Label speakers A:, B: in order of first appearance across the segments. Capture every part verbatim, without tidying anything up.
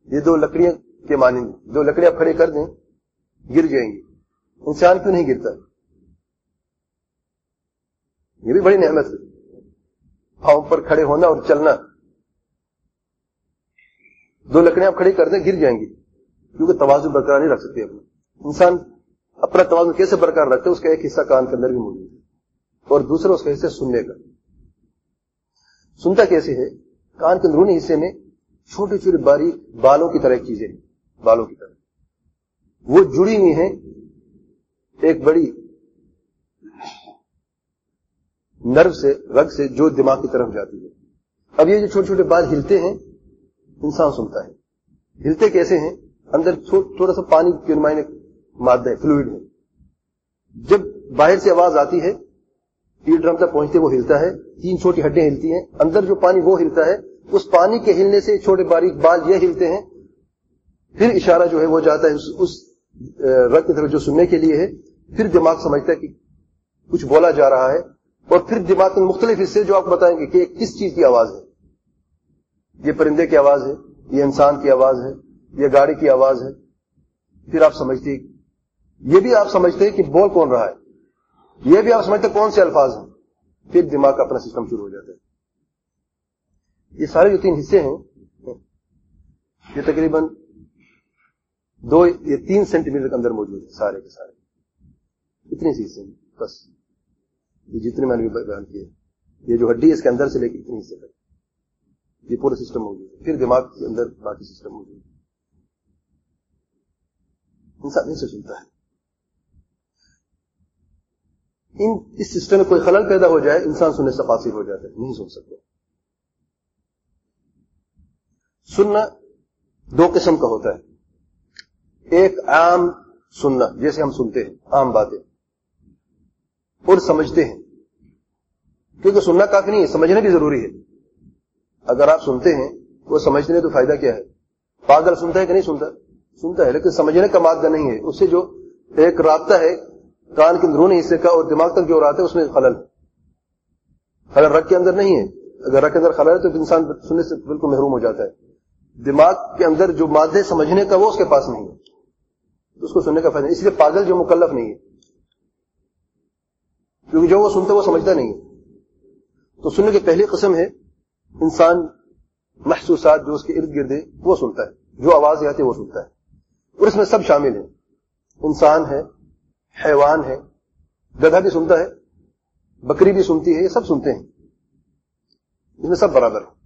A: یہ دو لکڑیاں کے مانند، دو لکڑیاں کھڑے کر دیں گر جائیں گی، انسان کیوں نہیں گرتا؟ یہ بھی بڑی نعمت ہے، پاؤں پر کھڑے ہونا اور چلنا. دو لکڑیاں آپ کھڑی کر دیں گر جائیں گی، کیونکہ توازن برقرار نہیں رکھ سکتے اپنا. انسان اپنا توازن کیسے برقرار رکھتے؟ اس کا ایک حصہ کان کے اندر بھی موجود ہے اور دوسرا اس کا حصہ سننے کا. سنتا کیسے ہے؟ کان کے اندرونی حصے میں چھوٹے چھوٹے باریک بالوں کی طرح چیزیں ہیں، بالوں کی طرح وہ جڑی ہوئی ہیں ایک بڑی نرو سے، رگ سے، جو دماغ کی طرف جاتی ہے. اب یہ جو چھوٹے چھوٹے بال ہلتے ہیں انسان سنتا ہے. ہلتے کیسے ہیں؟ اندر تھوڑا سا پانی کے نمائنے مادہ ہے، فلوئڈ ہے. جب باہر سے آواز آتی ہے ایئر ڈرم تک پہنچتے وہ ہلتا ہے، تین چھوٹی ہڈیاں ہلتی ہیں، اندر جو پانی وہ ہلتا ہے، اس پانی کے ہلنے سے چھوٹے باریک بال یہ ہلتے ہیں. پھر اشارہ جو ہے وہ جاتا ہے اس, اس رگ کی طرف جو سننے کے لیے ہے. پھر دماغ سمجھتا ہے کہ کچھ بولا جا رہا ہے، اور پھر دماغ کے مختلف حصے جو آپ بتائیں گے کہ کس چیز کی آواز ہے. یہ پرندے کی آواز ہے، یہ انسان کی آواز ہے، یہ گاڑی کی آواز ہے. پھر آپ سمجھتے ہیں، یہ بھی آپ سمجھتے ہیں کہ بول کون رہا ہے، یہ بھی آپ سمجھتے ہیں کون سے الفاظ ہیں. پھر دماغ کا اپنا سسٹم شروع ہو جاتا ہے. یہ سارے جو تین حصے ہیں یہ تقریباً دو یا تین سینٹی میٹر کے اندر موجود ہیں، سارے کے سارے اتنے سے حصے ہیں. بس یہ جتنے میں نے بیان کیے، یہ جو ہڈی ہے اس کے اندر سے لے کے اتنے حصے تک یہ پورا سسٹم موجود ہے. پھر دماغ کے اندر باقی سسٹم موجود ہے. انسان نہیں سے سنتا ہے. ان اس سسٹم میں کوئی خلل پیدا ہو جائے انسان سننے سے قاصر ہو جاتا ہے، نہیں سن سکتا. سننا دو قسم کا ہوتا ہے. ایک عام سننا جیسے ہم سنتے ہیں عام باتیں اور سمجھتے ہیں، کیونکہ سننا کافی نہیں ہے، سمجھنا بھی ضروری ہے. اگر آپ سنتے ہیں وہ سمجھتے ہیں تو فائدہ کیا ہے؟ پاگل سنتا ہے کہ نہیں سنتا؟ سنتا ہے، لیکن سمجھنے کا مادہ نہیں ہے. اس سے جو ایک رابطہ ہے کان کے اندرونی حصے کا اور دماغ تک جو رابطہ ہے اس میں خلل خلل رگ کے اندر نہیں ہے. اگر رگ کے اندر خلل ہے تو انسان سننے سے بالکل محروم ہو جاتا ہے. دماغ کے اندر جو مادہ سمجھنے کا وہ اس کے پاس نہیں ہے، اس کو سننے کا فائدہ نہیں. اس لیے پاگل جو مکلف نہیں ہے، کیونکہ جو وہ سنتا ہے وہ سمجھتا نہیں ہے. تو سننے کی پہلی قسم ہے انسان محسوسات جو اس کے ارد گرد ہے وہ سنتا ہے، جو آوازیں آتی ہے وہ سنتا ہے. اور اس میں سب شامل ہیں، انسان ہے، حیوان ہے، گدھا بھی سنتا ہے، بکری بھی سنتی ہے، یہ سب سنتے ہیں، اس میں سب برابر ہے.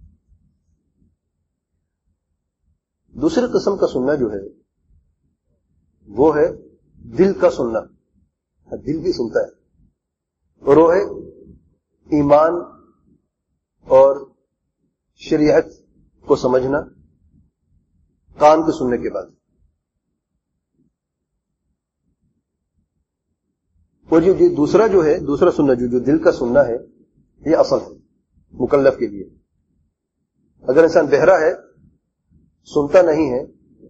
A: دوسری قسم کا سننا جو ہے وہ ہے دل کا سننا. دل بھی سنتا ہے، اور وہ ہے ایمان اور شریعت کو سمجھنا کان کے سننے کے بعد. اور یہ دوسرا جو ہے دوسرا سننا جو, جو دل کا سننا ہے یہ اصل ہے مکلف کے لیے. اگر انسان بہرا ہے سنتا نہیں ہے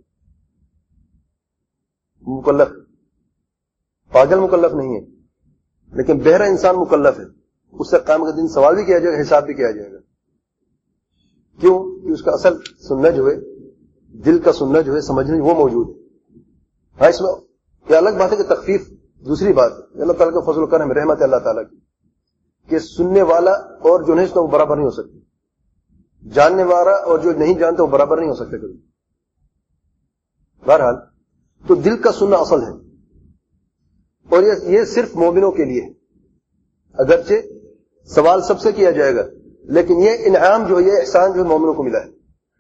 A: مکلف، پاگل مکلف نہیں ہے، لیکن بہرا انسان مکلف ہے. اس سے قیامت کے دن سوال بھی کیا جائے گا، حساب بھی کیا جائے گا. کیوں؟ کہ اس کا اصل سننا جو ہے دل کا سننا جو ہے سمجھنے وہ موجود ہے. ہاں اس میں یہ الگ بات ہے کہ تخفیف دوسری بات ہے. اللہ تعالیٰ کا فضل و کرم رحمت ہے اللہ تعالیٰ کی کہ سننے والا اور جو نہیں سنتا وہ برابر نہیں ہو سکتے، جاننے والا اور جو نہیں جانتا وہ برابر نہیں ہو سکتے کبھی. بہرحال تو دل کا سننا اصل ہے، اور یہ یہ صرف مومنوں کے لیے ہے. اگرچہ سوال سب سے کیا جائے گا، لیکن یہ انعام جو ہے یہ احسان جو ہے مومنوں کو ملا ہے.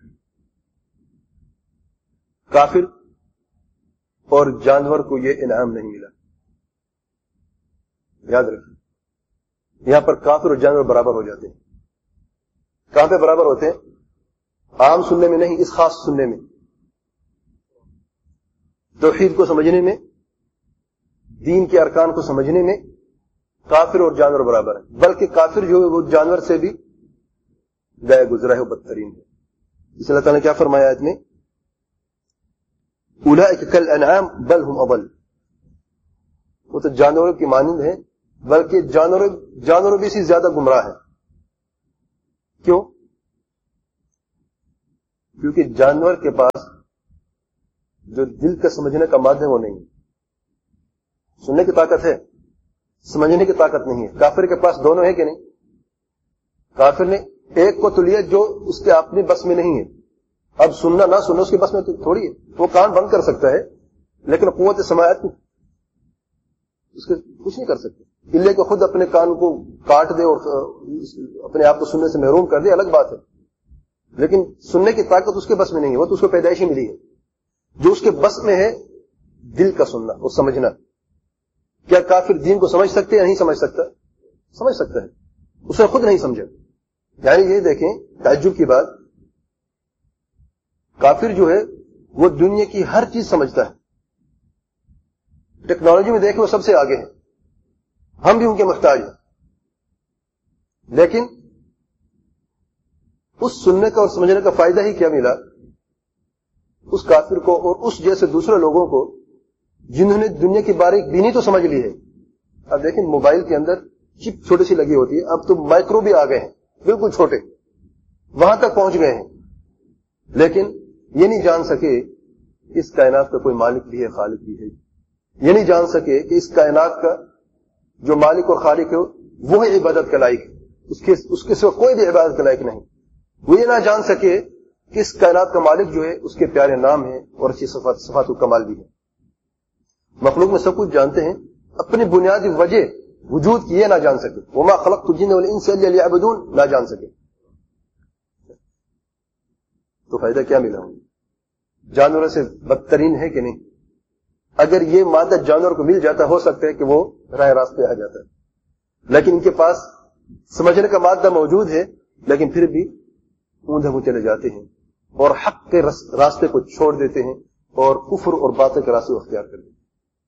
A: کافر اور جانور کو یہ انعام نہیں ملا. یاد رکھیں یہاں پر کافر اور جانور برابر ہو جاتے ہیں. کہاں پہ برابر ہوتے ہیں؟ عام سننے میں نہیں، اس خاص سننے میں. توحید کو سمجھنے میں، دین کے ارکان کو سمجھنے میں کافر اور جانور برابر ہے. بلکہ کافر جو ہے وہ جانور سے بھی گیا گزرا ہے، وہ بدترین ہے. اس اللہ تعالیٰ نے کیا فرمایا آیت میں؟ اولئک کالانعام بل ہم اضل. وہ تو جانوروں کی مانند ہیں، بلکہ جانوروں جانوروں بھی سے زیادہ گمراہ ہے. کیوں؟ کیونکہ جانور کے پاس جو دل کا سمجھنے کا مادہ وہ نہیں. سننے کی طاقت ہے, سمجھنے کی طاقت نہیں ہے. کافر کے پاس دونوں ہے کہ نہیں؟ کافر نے ایک کو تو لیا جو اس کے اپنے بس میں نہیں ہے. اب سننا نہ سننا اس کے بس میں تو تھوڑی ہے. وہ کان بند کر سکتا ہے لیکن قوت سماعت اس کے کچھ نہیں کر سکتے. اللہ کو خود اپنے کان کو کاٹ دے اور اپنے آپ کو سننے سے محروم کر دے الگ بات ہے, لیکن سننے کی طاقت اس کے بس میں نہیں ہے. وہ تو اس کو پیدائشی ملی ہے. جو اس کے بس میں ہے دل کا سننا اور سمجھنا. کیا کافر دین کو سمجھ سکتے یا نہیں سمجھ سکتا؟ سمجھ سکتا ہے, اس نے خود نہیں سمجھا. یعنی یہ دیکھیں تعجب کی بات, کافر جو ہے وہ دنیا کی ہر چیز سمجھتا ہے. ٹیکنالوجی میں دیکھیں وہ سب سے آگے ہے, ہم بھی ان کے محتاج ہیں. لیکن اس سننے کا اور سمجھنے کا فائدہ ہی کیا ملا اس کافر کو اور اس جیسے دوسرے لوگوں کو جنہوں نے دنیا کی باریک بینی تو سمجھ لی ہے. اب دیکھیں موبائل کے اندر چپ چھوٹی سی لگی ہوتی ہے, اب تو مائکرو بھی آ گئے ہیں, بالکل چھوٹے, وہاں تک پہنچ گئے ہیں. لیکن یہ نہیں جان سکے کہ اس کائنات کا کوئی مالک بھی ہے, خالق بھی ہے. یہ نہیں جان سکے کہ اس کائنات کا جو مالک اور خالق ہے وہ ہے عبادت کا لائق, اس کے اس کے سوا کوئی بھی عبادت کا لائق نہیں. وہ یہ نہ جان سکے کہ اس کائنات کا مالک جو ہے اس کے پیارے نام ہے اور اچھی صفات صفات و کمال بھی ہے. مخلوق میں سب کچھ جانتے ہیں, اپنی بنیادی وجہ وجود کی یہ نہ جان سکے. وما خلقت الجن والانس الا ليعبدون, نہ جان سکے. تو فائدہ کیا ملا ہوں؟ جانوروں سے بدترین ہے کہ نہیں؟ اگر یہ مادہ جانور کو مل جاتا ہو سکتا ہے کہ وہ راہ راست پہ آ جاتا ہے, لیکن ان کے پاس سمجھنے کا مادہ موجود ہے لیکن پھر بھی اوندھے وہ چلے جاتے ہیں اور حق کے راستے کو چھوڑ دیتے ہیں اور کفر اور باطل کے راستے کو اختیار کر دیتے ہیں.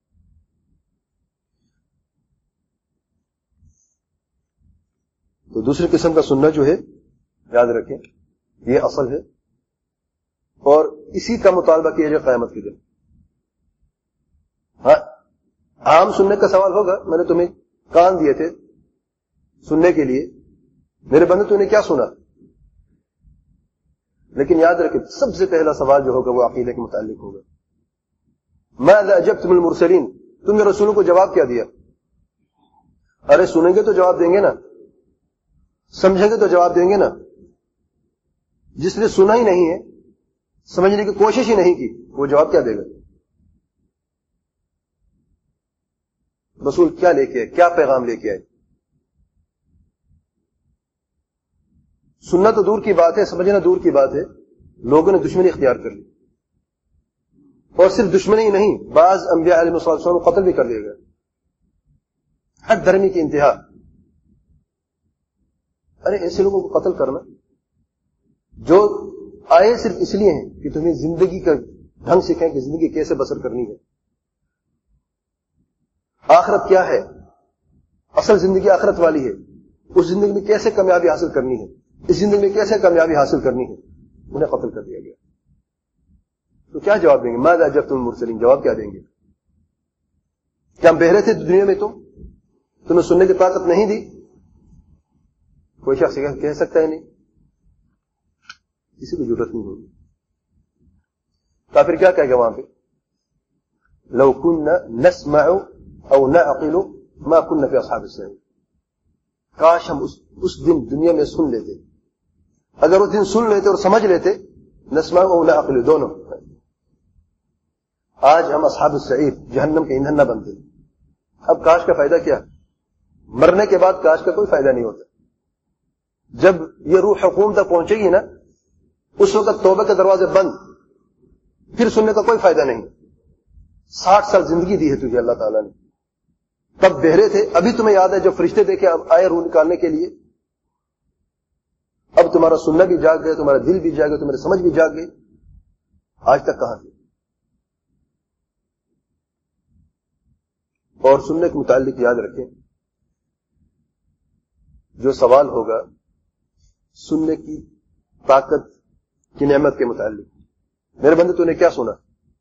A: تو دوسری قسم کا سننا جو ہے یاد رکھیں یہ اصل ہے اور اسی کا مطالبہ کیا جائے قیامت کے دن. ہاں عام سننے کا سوال ہوگا, میں نے تمہیں کان دیے تھے سننے کے لیے, میرے بندے تو نے کیا سنا؟ لیکن یاد رکھیں سب سے پہلا سوال جو ہوگا وہ عقیدے کے متعلق ہوگا. ماذا اجبتم المرسلین, تم نے رسولوں کو جواب کیا دیا؟ ارے سنیں گے تو جواب دیں گے نا, سمجھیں گے تو جواب دیں گے نا. جس نے سنا ہی نہیں ہے, سمجھنے کی کوشش ہی نہیں کی, وہ جواب کیا دے گا؟ رسول کیا لے کے آئے, کیا پیغام لے کے آئے؟ سننا تو دور کی بات ہے, سمجھنا دور کی بات ہے, لوگوں نے دشمنی اختیار کر لی. اور صرف دشمنی ہی نہیں, بعض انبیاء علیہ السلام کو قتل بھی کر دیا گیا. حد دھرمی کی انتہا. ارے ایسے لوگوں کو قتل کرنا جو آئے صرف اس لیے ہیں کہ تمہیں زندگی کا ڈھنگ سکھائیں کہ زندگی کیسے بسر کرنی ہے, آخرت کیا ہے, اصل زندگی آخرت والی ہے, اس زندگی میں کیسے کامیابی حاصل کرنی ہے, اس زندگی میں کیسے کامیابی حاصل کرنی ہے, انہیں قتل کر دیا گیا. تو کیا جواب دیں گے؟ ماذا اجبتم المرسلین, جواب کیا دیں گے؟ کیا ہم بہرے تھے دنیا میں؟ تم تمہیں سننے کی طاقت نہیں دی؟ کوئی شخص کہہ سکتا ہے نہیں, کسی کو ضرورت نہیں ہوگی. کافر کیا کہے گا وہاں پہ؟ لو كنا نسمع او نعقل ما كنا في اصحاب السعير. کاش ہم اس, اس دن دنیا میں سن لیتے, اگر اس دن سن لیتے اور سمجھ لیتے, نسمع او نعقل دونوں, آج ہم اصحاب السعیر جہنم کے ایندھن نہ بنتے. اب کاش کا فائدہ کیا؟ مرنے کے بعد کاش کا کوئی فائدہ نہیں ہوتا. جب یہ روح حکوم تک پہنچے گی نا, اس وقت توبہ کے دروازے بند, پھر سننے کا کوئی فائدہ نہیں. ساٹھ سال زندگی دی ہے تجھے اللہ تعالیٰ نے, تب بہرے تھے, ابھی تمہیں یاد ہے جب فرشتے دیکھے اب آئے روح نکالنے کے لیے, اب تمہارا سننا بھی جاگ گیا, تمہارا دل بھی جاگ گیا, تمہاری سمجھ بھی جاگ گئی. آج تک کہاں تھے؟ اور سننے کے متعلق یاد رکھیں, جو سوال ہوگا سننے کی طاقت کی نعمت کے متعلق, میرے بندے تو نے کیا سنا؟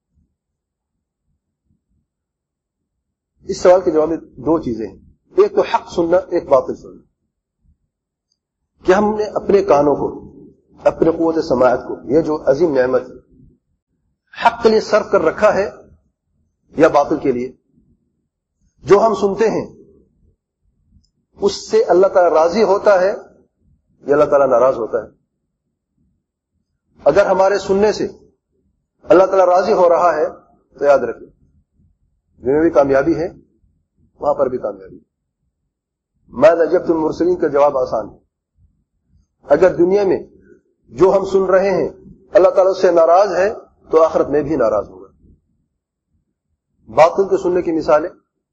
A: اس سوال کے جواب میں دو چیزیں ہیں, ایک تو حق سننا, ایک باطل سننا. کہ ہم نے اپنے کانوں کو, اپنے قوت سماعت کو, یہ جو عظیم نعمت ہے, حق کے لیے صرف کر رکھا ہے یا باطل کے لیے؟ جو ہم سنتے ہیں اس سے اللہ تعالیٰ راضی ہوتا ہے یا اللہ تعالیٰ ناراض ہوتا ہے؟ اگر ہمارے سننے سے اللہ تعالیٰ راضی ہو رہا ہے تو یاد رکھیں دنیا میں بھی کامیابی ہے، وہاں پر بھی کامیابی ہے۔ ماذا اجبتم المرسلین کا جواب آسان ہے۔ اگر دنیا میں جو ہم سن رہے ہیں اللہ تعالیٰ اس سے ناراض ہے تو آخرت میں بھی ناراض ہوگا۔ باطل کے سننے کی مثالیں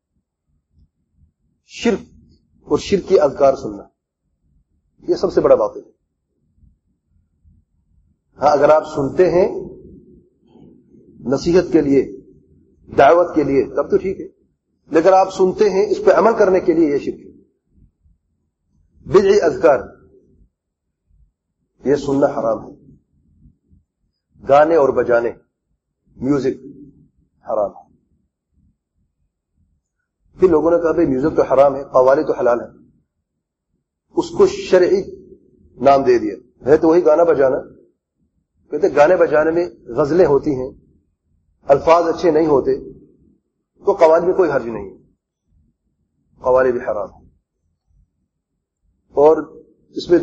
A: شرک اور شرک کی اذکار سننا، یہ سب سے بڑا باطل ہے۔ ہاں اگر آپ سنتے ہیں نصیحت کے لیے، دعوت کے لیے، تب تو ٹھیک ہے، لیکن آپ سنتے ہیں اس پہ عمل کرنے کے لیے، یہ شرک ہے۔ بدعی اذکار یہ سننا حرام ہے۔ گانے اور بجانے، میوزک حرام ہے۔ پھر لوگوں نے کہا بھائی میوزک تو حرام ہے، قوالی تو حلال ہے، اس کو شرعی نام دے دیا ہے تو وہی گانا بجانا۔ کہتے گانے بجانے میں غزلیں ہوتی ہیں، الفاظ اچھے نہیں ہوتے، تو قوالی میں کوئی حرج نہیں ہے، قوالی بھی حرام ہے۔ اور اس میں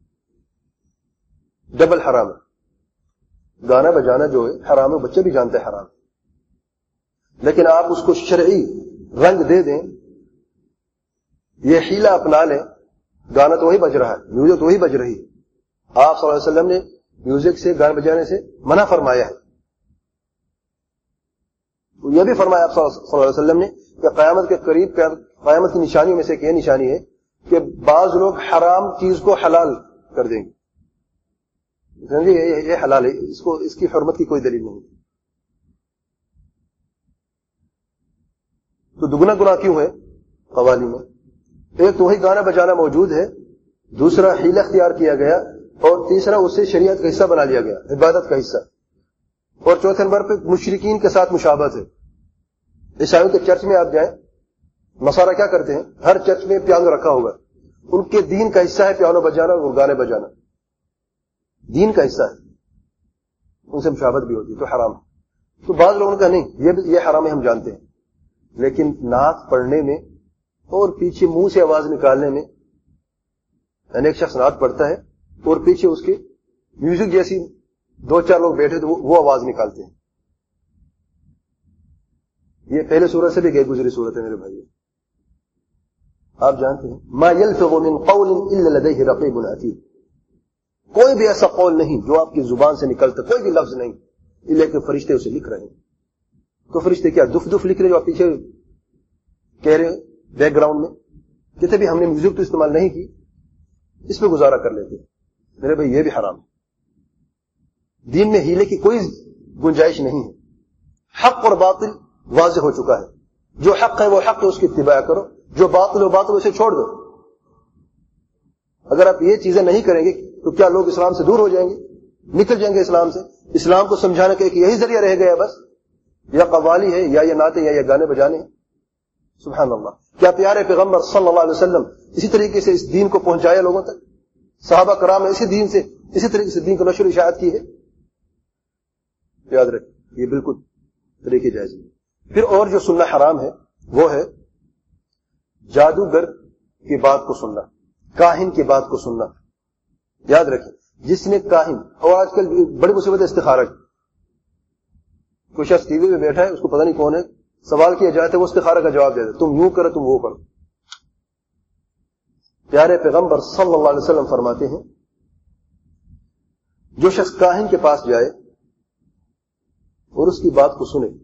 A: ڈبل حرام ہے، گانا بجانا جو ہے حرام ہے، بچے بھی جانتے ہیں حرام ہے، لیکن آپ اس کو شرعی رنگ دے دیں، یہ حیلہ اپنا لیں، گانا تو وہی بج رہا ہے، میوزک تو وہی بج رہی ہے۔ آپ صلی اللہ علیہ وسلم نے میوزک سے، گانے بجانے سے منع فرمایا ہے۔ یہ بھی فرمایا آپ صلی اللہ علیہ وسلم نے کہ قیامت کے قریب، قیامت کی نشانیوں میں سے ایک یہ نشانی ہے کہ بعض لوگ حرام چیز کو حلال کر دیں گے، یہ حلال ہے، اس کو اس کی حرمت کی کوئی دلیل نہیں۔ تو دگنا گناہ کیوں ہے قوالی میں؟ ایک تو وہی گانا بجانا موجود ہے، دوسرا حیلہ اختیار کیا گیا، اور تیسرا اس سے شریعت کا حصہ بنا لیا گیا، عبادت کا حصہ، اور چوتھے نمبر پہ مشرکین کے ساتھ مشابہت ہے۔ عیسائیوں کے چرچ میں آپ جائیں، نصارہ کیا کرتے ہیں، ہر چرچ میں پیانو رکھا ہوگا، ان کے دین کا حصہ ہے پیانو بجانا اور گانے بجانا، دین کا حصہ ہے، ان سے مشابہت بھی ہوتی ہے، تو حرام ہے۔ تو بعض لوگوں نے کہا نہیں یہ یہ حرام ہے، ہم جانتے ہیں، لیکن نعت پڑھنے میں اور پیچھے منہ سے آواز نکالنے میں، یعنی ایک شخص نعت پڑھتا ہے اور پیچھے اس کے میوزک جیسی دو چار لوگ بیٹھے تو وہ آواز نکالتے ہیں، یہ پہلے سورت سے بھی گئے گزری سورت ہے میرے بھائی، آپ جانتے ہیں ما یلفظ من قول الا لدیہ رقیب عتید، کوئی بھی ایسا قول نہیں جو آپ کی زبان سے نکلتا، کوئی بھی لفظ نہیں، الا کہ فرشتے اسے لکھ رہے ہیں۔ تو فرشتے کیا دف دف لکھ رہے جو آپ پیچھے کہہ رہے بیک گراؤنڈ میں؟ کہتے بھی ہم نے میوزک تو استعمال نہیں کی، اس پہ گزارا کر لیتے ہیں۔ میرے بھائی یہ بھی حرام ہے، دین میں ہیلے کی کوئی گنجائش نہیں ہے، حق اور باطل واضح ہو چکا ہے، جو حق ہے وہ حق ہے، اس کی اتباع کرو، جو باطل ہو باطل اسے چھوڑ دو۔ اگر آپ یہ چیزیں نہیں کریں گے تو کیا لوگ اسلام سے دور ہو جائیں گے، نکل جائیں گے اسلام سے؟ اسلام کو سمجھانے کا ایک یہی ذریعہ رہ گیا بس، یا قوالی ہے یا یہ نعتیں یا یہ گانے بجانے ہیں۔ سبحان اللہ، کیا پیارے پیغمبر صلی اللہ علیہ وسلم اسی طریقے سے اس دین کو پہنچایا لوگوں تک؟ صحابہ کرام نے اسی دین سے اسی طریقے سے دین کو نشر و اشاعت کی ہے؟ یاد رکھ، یہ بالکل طریقے جائز نہیں۔ پھر اور جو سننا حرام ہے وہ ہے جادوگر کی بات کو سننا، کاہن کی بات کو سننا۔ یاد رکھیں، جس نے کاہن، اور آج کل بڑی مصیبت ہے استخارہ کی، کوئی شخص ٹی وی میں بیٹھا ہے، اس کو پتہ نہیں کون ہے، سوال کیا جاتا ہے وہ استخارہ کا جواب دیتا ہے، تم یوں کرو تم وہ کرو۔ پیارے پیغمبر صلی اللہ علیہ وسلم فرماتے ہیں جو شخص کاہن کے پاس جائے اور اس کی بات کو سنے،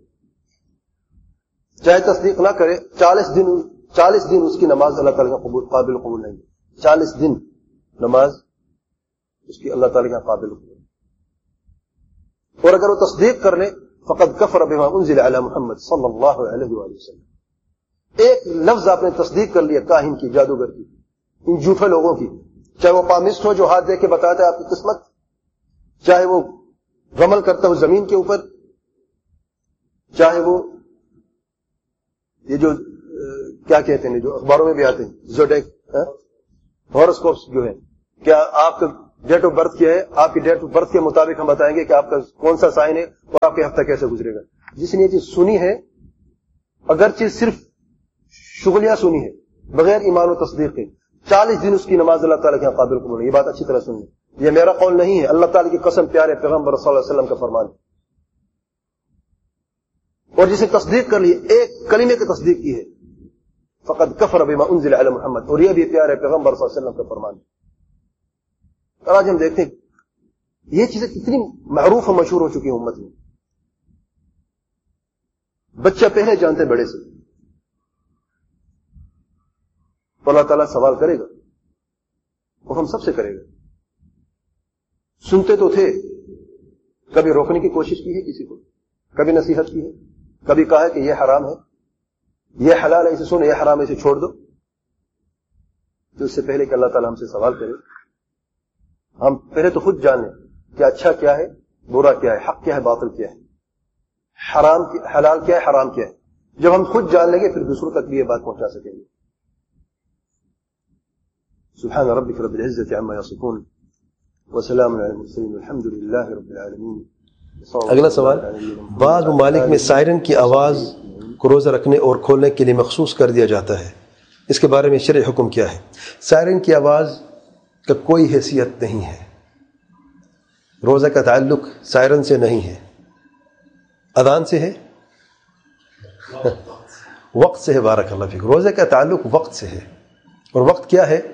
A: چاہے تصدیق نہ کرے، چالیس دن چالیس دن اس کی نماز اللہ تعالیٰ کا قبول قابل قبول نہیں، چالیس دن نماز اس کی اللہ تعالیٰ کا قابل قبول، اور اگر وہ تصدیق کر لے فقد کفر بما انزل علی محمد صلی اللہ علیہ وآلہ وسلم۔ ایک لفظ آپ نے تصدیق کر لیا کاہن کی، جادوگر کی، ان جھوٹے لوگوں کی، چاہے وہ پامسٹ ہو جو ہاتھ دے کے بتاتا ہے آپ کی قسمت، چاہے وہ رمل کرتا ہو زمین کے اوپر، چاہے وہ یہ جو کیا کہتے ہیں جو اخباروں میں بھی آتے ہیں زوڈیک ہاروسکوپس جو ہے، کیا آپ کا ڈیٹ آف برتھ کیا ہے, آپ کی ڈیٹ آف برتھ کے مطابق ہم بتائیں گے کہ آپ کا کون سا سائن ہے اور آپ کے ہفتہ کیسے گزرے گا. جس نے یہ چیز سنی ہے, اگرچہ صرف شغلیہ سنی ہے بغیر ایمان و تصدیق کے, چالیس دن اس کی نماز اللہ تعالیٰ کے یہاں قابل قبول ہے. یہ بات اچھی طرح سنیں, یہ میرا قول نہیں ہے, اللہ تعالیٰ کی قسم پیارے پیغمبر صلی اللہ علیہ وسلم کا فرمان ہے. اور جسے تصدیق کر لی, ایک کلمے کی تصدیق کی ہے, فقد کفر بما انزل علی محمد, اور یہ بھی پیارے پیغمبر صلی اللہ علیہ وسلم کا فرمان ہے. اور آج ہم دیکھتے ہیں یہ چیزیں کتنی معروف و مشہور ہو چکی ہیں امت میں. بچہ پہلے جانتے بڑے سے, تو اللہ تعالیٰ سوال کرے گا اور ہم سب سے کرے گا. سنتے تو تھے, کبھی روکنے کی کوشش کی ہے کسی کو, کبھی نصیحت کی ہے, کبھی کہا ہے کہ یہ حرام ہے, یہ حلال ہے اسے سن, یہ حرام ہے اسے چھوڑ دو. تو اس سے پہلے کہ اللہ تعالیٰ ہم سے سوال کرے, ہم پہلے تو خود جان لیں کہ اچھا کیا ہے, برا کیا ہے, حق کیا ہے, باطل کیا ہے, حرام حلال کیا ہے, حرام کیا ہے. جب ہم خود جان لیں گے پھر دوسروں تک بھی یہ بات پہنچا سکیں گے. سبحان ربک رب العزة عما یصفون وسلام علی المرسلین والحمد للہ رب العالمین.
B: اگلا سوال, بعض ممالک میں سائرن کی آواز کو روزہ رکھنے اور کھولنے کے لیے مخصوص کر دیا جاتا ہے, اس کے بارے میں شرعی حکم کیا ہے؟ سائرن کی آواز کا کوئی حیثیت نہیں ہے, روزہ کا تعلق سائرن سے نہیں ہے, اذان سے ہے, وقت سے ہے. بارک اللہ فیک. روزہ کا تعلق وقت سے ہے, اور وقت کیا ہے؟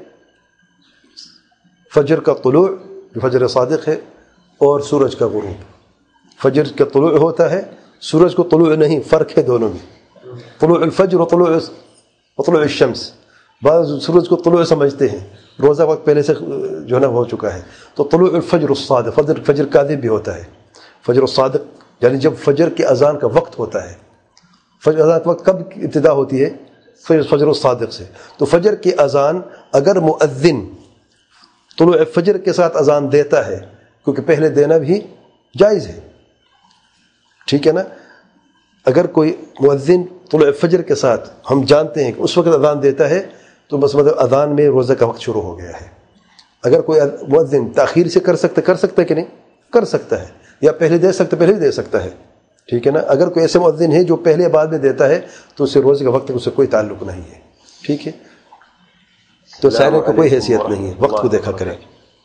B: فجر کا طلوع جو فجر صادق ہے, اور سورج کا غروب. فجر کا طلوع ہوتا ہے, سورج کو طلوع نہیں, فرق ہے دونوں میں. طلوع الفجر و طلوع و طلوع الشمس. بعض سورج کو طلوع سمجھتے ہیں, روزہ وقت پہلے سے جو ہے نا ہو چکا ہے. تو طلوع الفجر الصادق, فجر فجر کاذب بھی ہوتا ہے. فجر الصادق یعنی جب فجر کی اذان کا وقت ہوتا ہے. فجر اذان کا وقت کب ابتدا ہوتی ہے؟ فجر الصادق سے. تو فجر کی اذان اگر مؤذن طلوع فجر کے ساتھ اذان دیتا ہے, کیونکہ پہلے دینا بھی جائز ہے, ٹھیک ہے نا. اگر کوئی مؤذن طلوع فجر کے ساتھ ہم جانتے ہیں کہ اس وقت اذان دیتا ہے, تو بس مطلب اذان میں روزہ کا وقت شروع ہو گیا ہے. اگر کوئی مؤذن تاخیر سے کر سکتا کر سکتا ہے کہ نہیں کر سکتا ہے, یا پہلے دے سکتا پہلے بھی دے سکتا ہے, ٹھیک ہے نا. اگر کوئی ایسے مؤذن ہے جو پہلے بعد میں دیتا ہے تو اسے روزے کا وقت اس سے کوئی تعلق نہیں ہے, ٹھیک ہے. تو سائرن کو کوئی حیثیت نہیں ہے, وقت کو دیکھا کریں.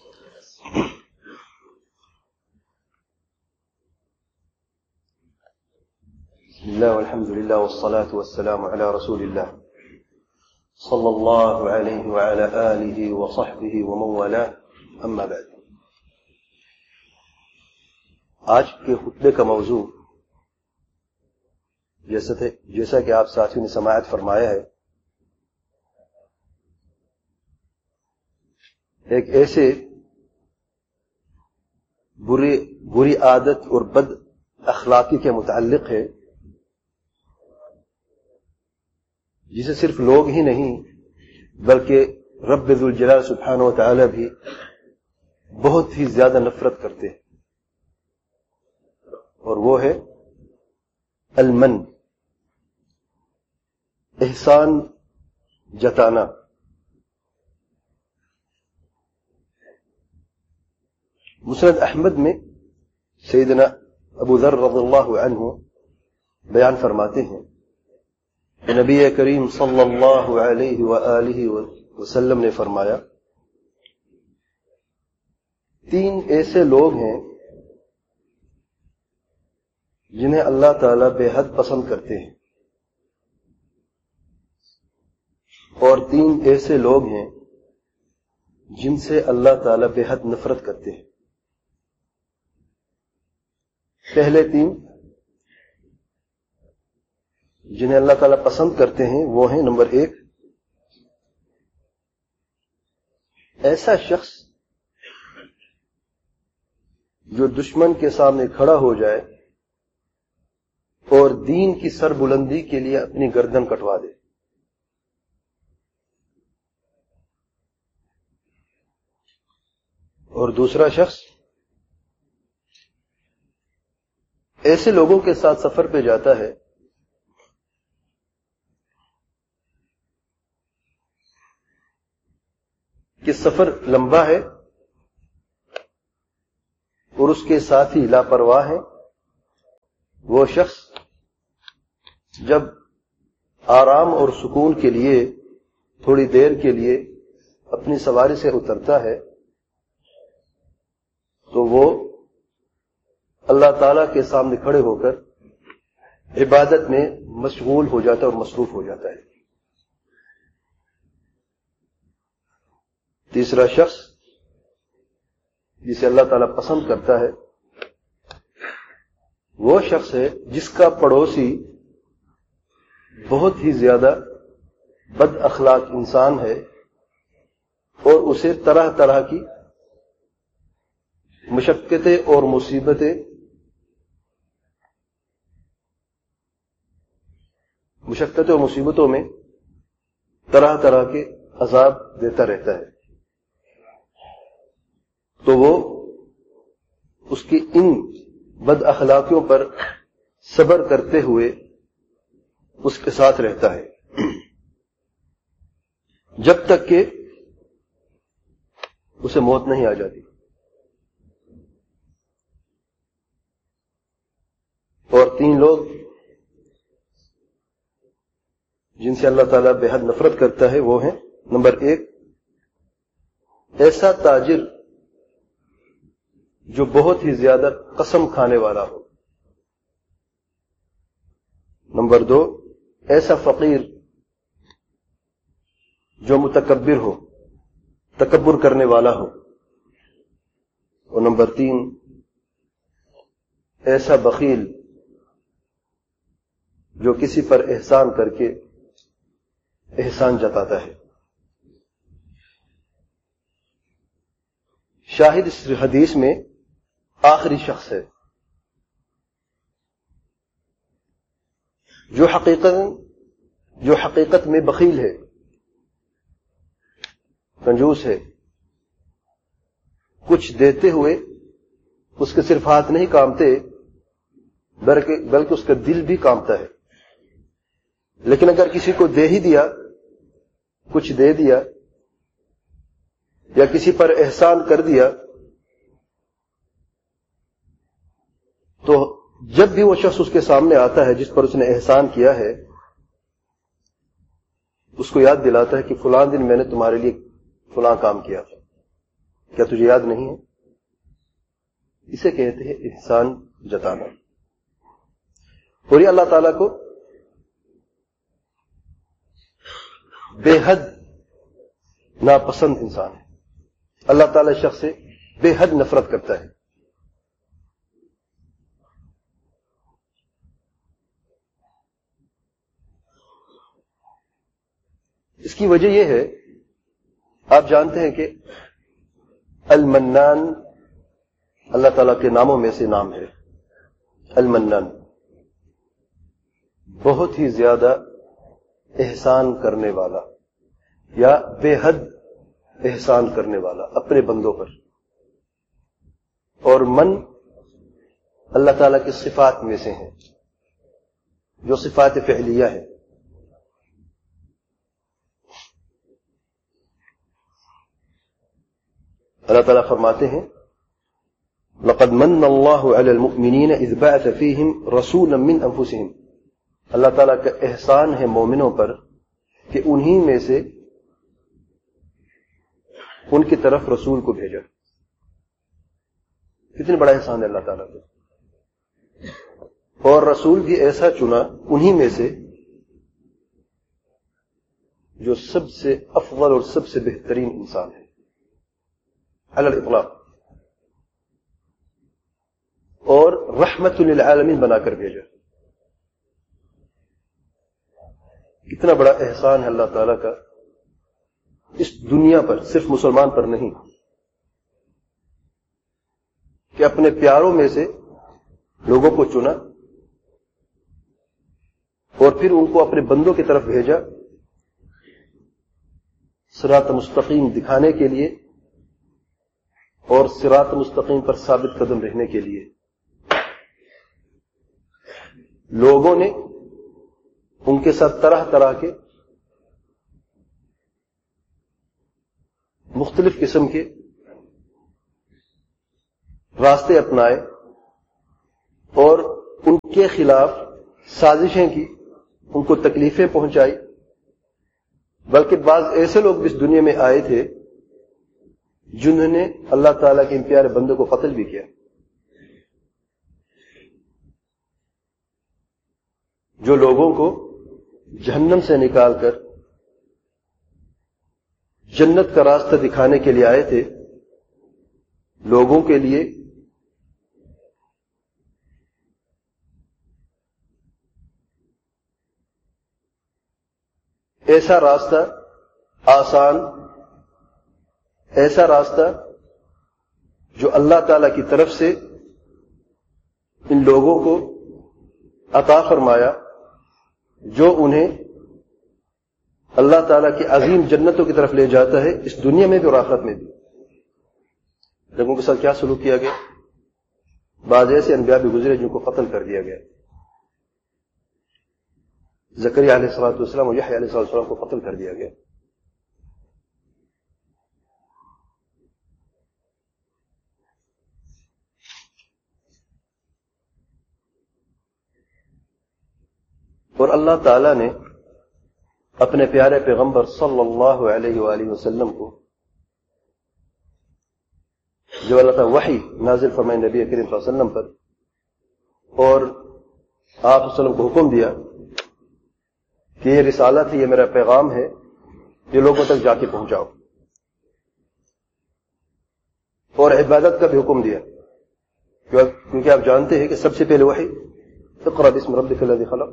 A: بسم اللہ والحمد للہ والصلاة والسلام علی رسول اللہ صلی اللہ علیہ وعلی آلہ وصحبہ ومن والاه, اما بعد. آج کے خطبے کا موضوع جیسا تھے جیسا کہ آپ ساتھیوں نے سماعت فرمایا ہے, ایک ایسے بری بری عادت اور بد اخلاقی کے متعلق ہے جسے صرف لوگ ہی نہیں بلکہ رب ذوالجلال سبحانہ و تعالی بھی بہت ہی زیادہ نفرت کرتے ہیں, اور وہ ہے المن, احسان جتانا. مسند احمد میں سیدنا ابو ذر رضی اللہ عنہ بیان فرماتے ہیں کہ نبی کریم صلی اللہ علیہ وآلہ وسلم نے فرمایا, تین ایسے لوگ ہیں جنہیں اللہ تعالیٰ بے حد پسند کرتے ہیں, اور تین ایسے لوگ ہیں جن سے اللہ تعالیٰ بے حد نفرت کرتے ہیں. پہلے تین جنہیں اللہ تعالیٰ پسند کرتے ہیں وہ ہیں, نمبر ایک, ایسا شخص جو دشمن کے سامنے کھڑا ہو جائے اور دین کی سر بلندی کے لیے اپنی گردن کٹوا دے. اور دوسرا شخص ایسے لوگوں کے ساتھ سفر پہ جاتا ہے کہ سفر لمبا ہے اور اس کے ساتھی لاپرواہ ہیں، وہ شخص جب آرام اور سکون کے لیے تھوڑی دیر کے لیے اپنی سواری سے اترتا ہے تو وہ اللہ تعالی کے سامنے کھڑے ہو کر عبادت میں مشغول ہو جاتا ہے اور مصروف ہو جاتا ہے۔ تیسرا شخص جسے اللہ تعالیٰ پسند کرتا ہے وہ شخص ہے جس کا پڑوسی بہت ہی زیادہ بد اخلاق انسان ہے اور اسے طرح طرح کی مشقتیں اور مصیبتیں مشقتیں اور مصیبتوں میں طرح طرح کے عذاب دیتا رہتا ہے، تو وہ اس کی ان بد اخلاقیوں پر صبر کرتے ہوئے اس کے ساتھ رہتا ہے جب تک کہ اسے موت نہیں آ جاتی۔ اور تین لوگ جن سے اللہ تعالیٰ بے حد نفرت کرتا ہے وہ ہیں، نمبر ایک ایسا تاجر جو بہت ہی زیادہ قسم کھانے والا ہو، نمبر دو ایسا فقیر جو متکبر ہو، تکبر کرنے والا ہو، اور نمبر تین ایسا بخیل جو کسی پر احسان کر کے احسان جتاتا ہے۔ شاہد اس حدیث میں آخری شخص ہے جو حقیقت جو حقیقت میں بخیل ہے، کنجوس ہے، کچھ دیتے ہوئے اس کے صرف ہاتھ نہیں کامتے بلکہ بلکہ اس کا دل بھی کامتا ہے، لیکن اگر کسی کو دے ہی دیا، کچھ دے دیا یا کسی پر احسان کر دیا تو جب بھی وہ شخص اس کے سامنے آتا ہے جس پر اس نے احسان کیا ہے اس کو یاد دلاتا ہے کہ فلاں دن میں نے تمہارے لیے فلاں کام کیا تھا، کیا تجھے یاد نہیں ہے؟ اسے کہتے ہیں احسان جتانا۔ اور یہ اللہ تعالیٰ کو بے حد ناپسند انسان ہے، اللہ تعالیٰ شخص سے بے حد نفرت کرتا ہے۔ اس کی وجہ یہ ہے، آپ جانتے ہیں کہ المنان اللہ تعالیٰ کے ناموں میں سے نام ہے، المنان بہت ہی زیادہ احسان کرنے والا یا بے حد احسان کرنے والا اپنے بندوں پر۔ اور من اللہ تعالیٰ کی صفات میں سے ہیں جو صفات فعلیہ ہیں۔ اللہ تعالیٰ فرماتے ہیں لَقَدْ مَنَّ اللَّهُ عَلَى الْمُؤْمِنِينَ إِذْ بَعَثَ فِيهِمْ رَسُولًا مِّنْ أَنفُسِهِمْ، اللہ تعالیٰ کا احسان ہے مومنوں پر کہ انہی میں سے ان کی طرف رسول کو بھیجا۔ کتنا بڑا احسان ہے اللہ تعالیٰ کا، اور رسول بھی ایسا چنا انہی میں سے جو سب سے افضل اور سب سے بہترین انسان ہے علی الاطلاق، اور رحمت للعالمین بنا کر بھیجا۔ کتنا بڑا احسان ہے اللہ تعالیٰ کا اس دنیا پر، صرف مسلمان پر نہیں، کہ اپنے پیاروں میں سے لوگوں کو چنا اور پھر ان کو اپنے بندوں کی طرف بھیجا صراط مستقیم دکھانے کے لیے اور صراط مستقیم پر ثابت قدم رہنے کے لیے۔ لوگوں نے ان کے ساتھ طرح طرح کے مختلف قسم کے راستے اپنائے اور ان کے خلاف سازشیں کی، ان کو تکلیفیں پہنچائی، بلکہ بعض ایسے لوگ اس دنیا میں آئے تھے جنہوں نے اللہ تعالیٰ کے ان پیارے بندے کو قتل بھی کیا، جو لوگوں کو جہنم سے نکال کر جنت کا راستہ دکھانے کے لیے آئے تھے، لوگوں کے لیے ایسا راستہ آسان، ایسا راستہ جو اللہ تعالی کی طرف سے ان لوگوں کو عطا فرمایا، جو انہیں اللہ تعالیٰ کی عظیم جنتوں کی طرف لے جاتا ہے، اس دنیا میں بھی اور آخرت میں بھی۔ لوگوں کے ساتھ کیا سلوک کیا گیا؟ بعض ایسے انبیاء بھی گزرے جن کو قتل کر دیا گیا۔ زکریا علیہ الصلوۃ والسلام اور یحییٰ علیہ الصلوۃ والسلام کو قتل کر دیا گیا۔ اور اللہ تعالی نے اپنے پیارے پیغمبر صلی اللہ علیہ وآلہ وسلم کو، جو اللہ تعالی وحی نازل فرمائے نبی کریم صلی اللہ علیہ وسلم پر، اور آپ صلی اللہ علیہ وسلم کو حکم دیا کہ یہ رسالت ہے، یہ میرا پیغام ہے، یہ لوگوں تک جا کے پہنچاؤ، اور عبادت کا بھی حکم دیا، کیونکہ آپ جانتے ہیں کہ سب سے پہلے وحی اقرأ باسم ربک الذی خلق،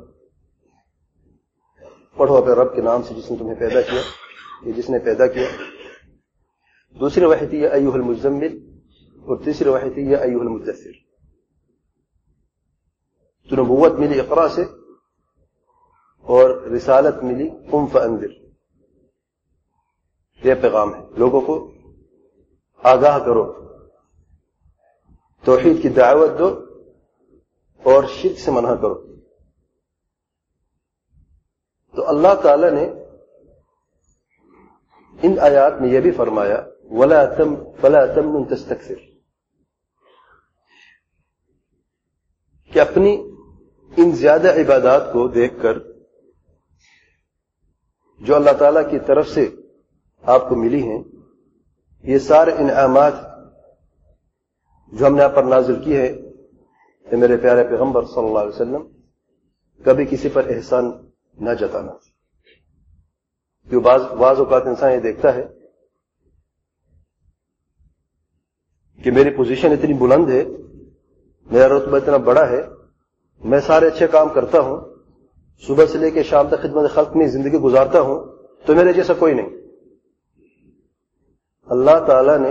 A: پڑھو اپنے رب کے نام سے جس نے تمہیں پیدا کیا، یہ جس نے پیدا کیا۔ دوسری وحی تھی یا ایھا المزمل، اور تیسری وحی تھی یا ایھا المدثر۔ تو نبوت ملی اقرا سے، اور رسالت ملی قم فانذر، یہ پیغام ہے، لوگوں کو آگاہ کرو، توحید کی دعوت دو اور شرک سے منع کرو۔ تو اللہ تعالی نے ان آیات میں یہ بھی فرمایا وَلَا تَمْ فَلَا تَمْنُنْ تَسْتَكْثِرْ، کہ اپنی ان زیادہ عبادات کو دیکھ کر جو اللہ تعالیٰ کی طرف سے آپ کو ملی ہیں، یہ سارے انعامات جو ہم نے آپ پر نازل کی ہے، کہ میرے پیارے پیغمبر صلی اللہ علیہ وسلم کبھی کسی پر احسان نہ جتانا۔ جو بعض بعض اوقات انسان یہ دیکھتا ہے کہ میری پوزیشن اتنی بلند ہے، میرا رتبہ اتنا بڑا ہے، میں سارے اچھے کام کرتا ہوں، صبح سے لے کے شام تک خدمت خلق میں زندگی گزارتا ہوں، تو میرے جیسا کوئی نہیں۔ اللہ تعالی نے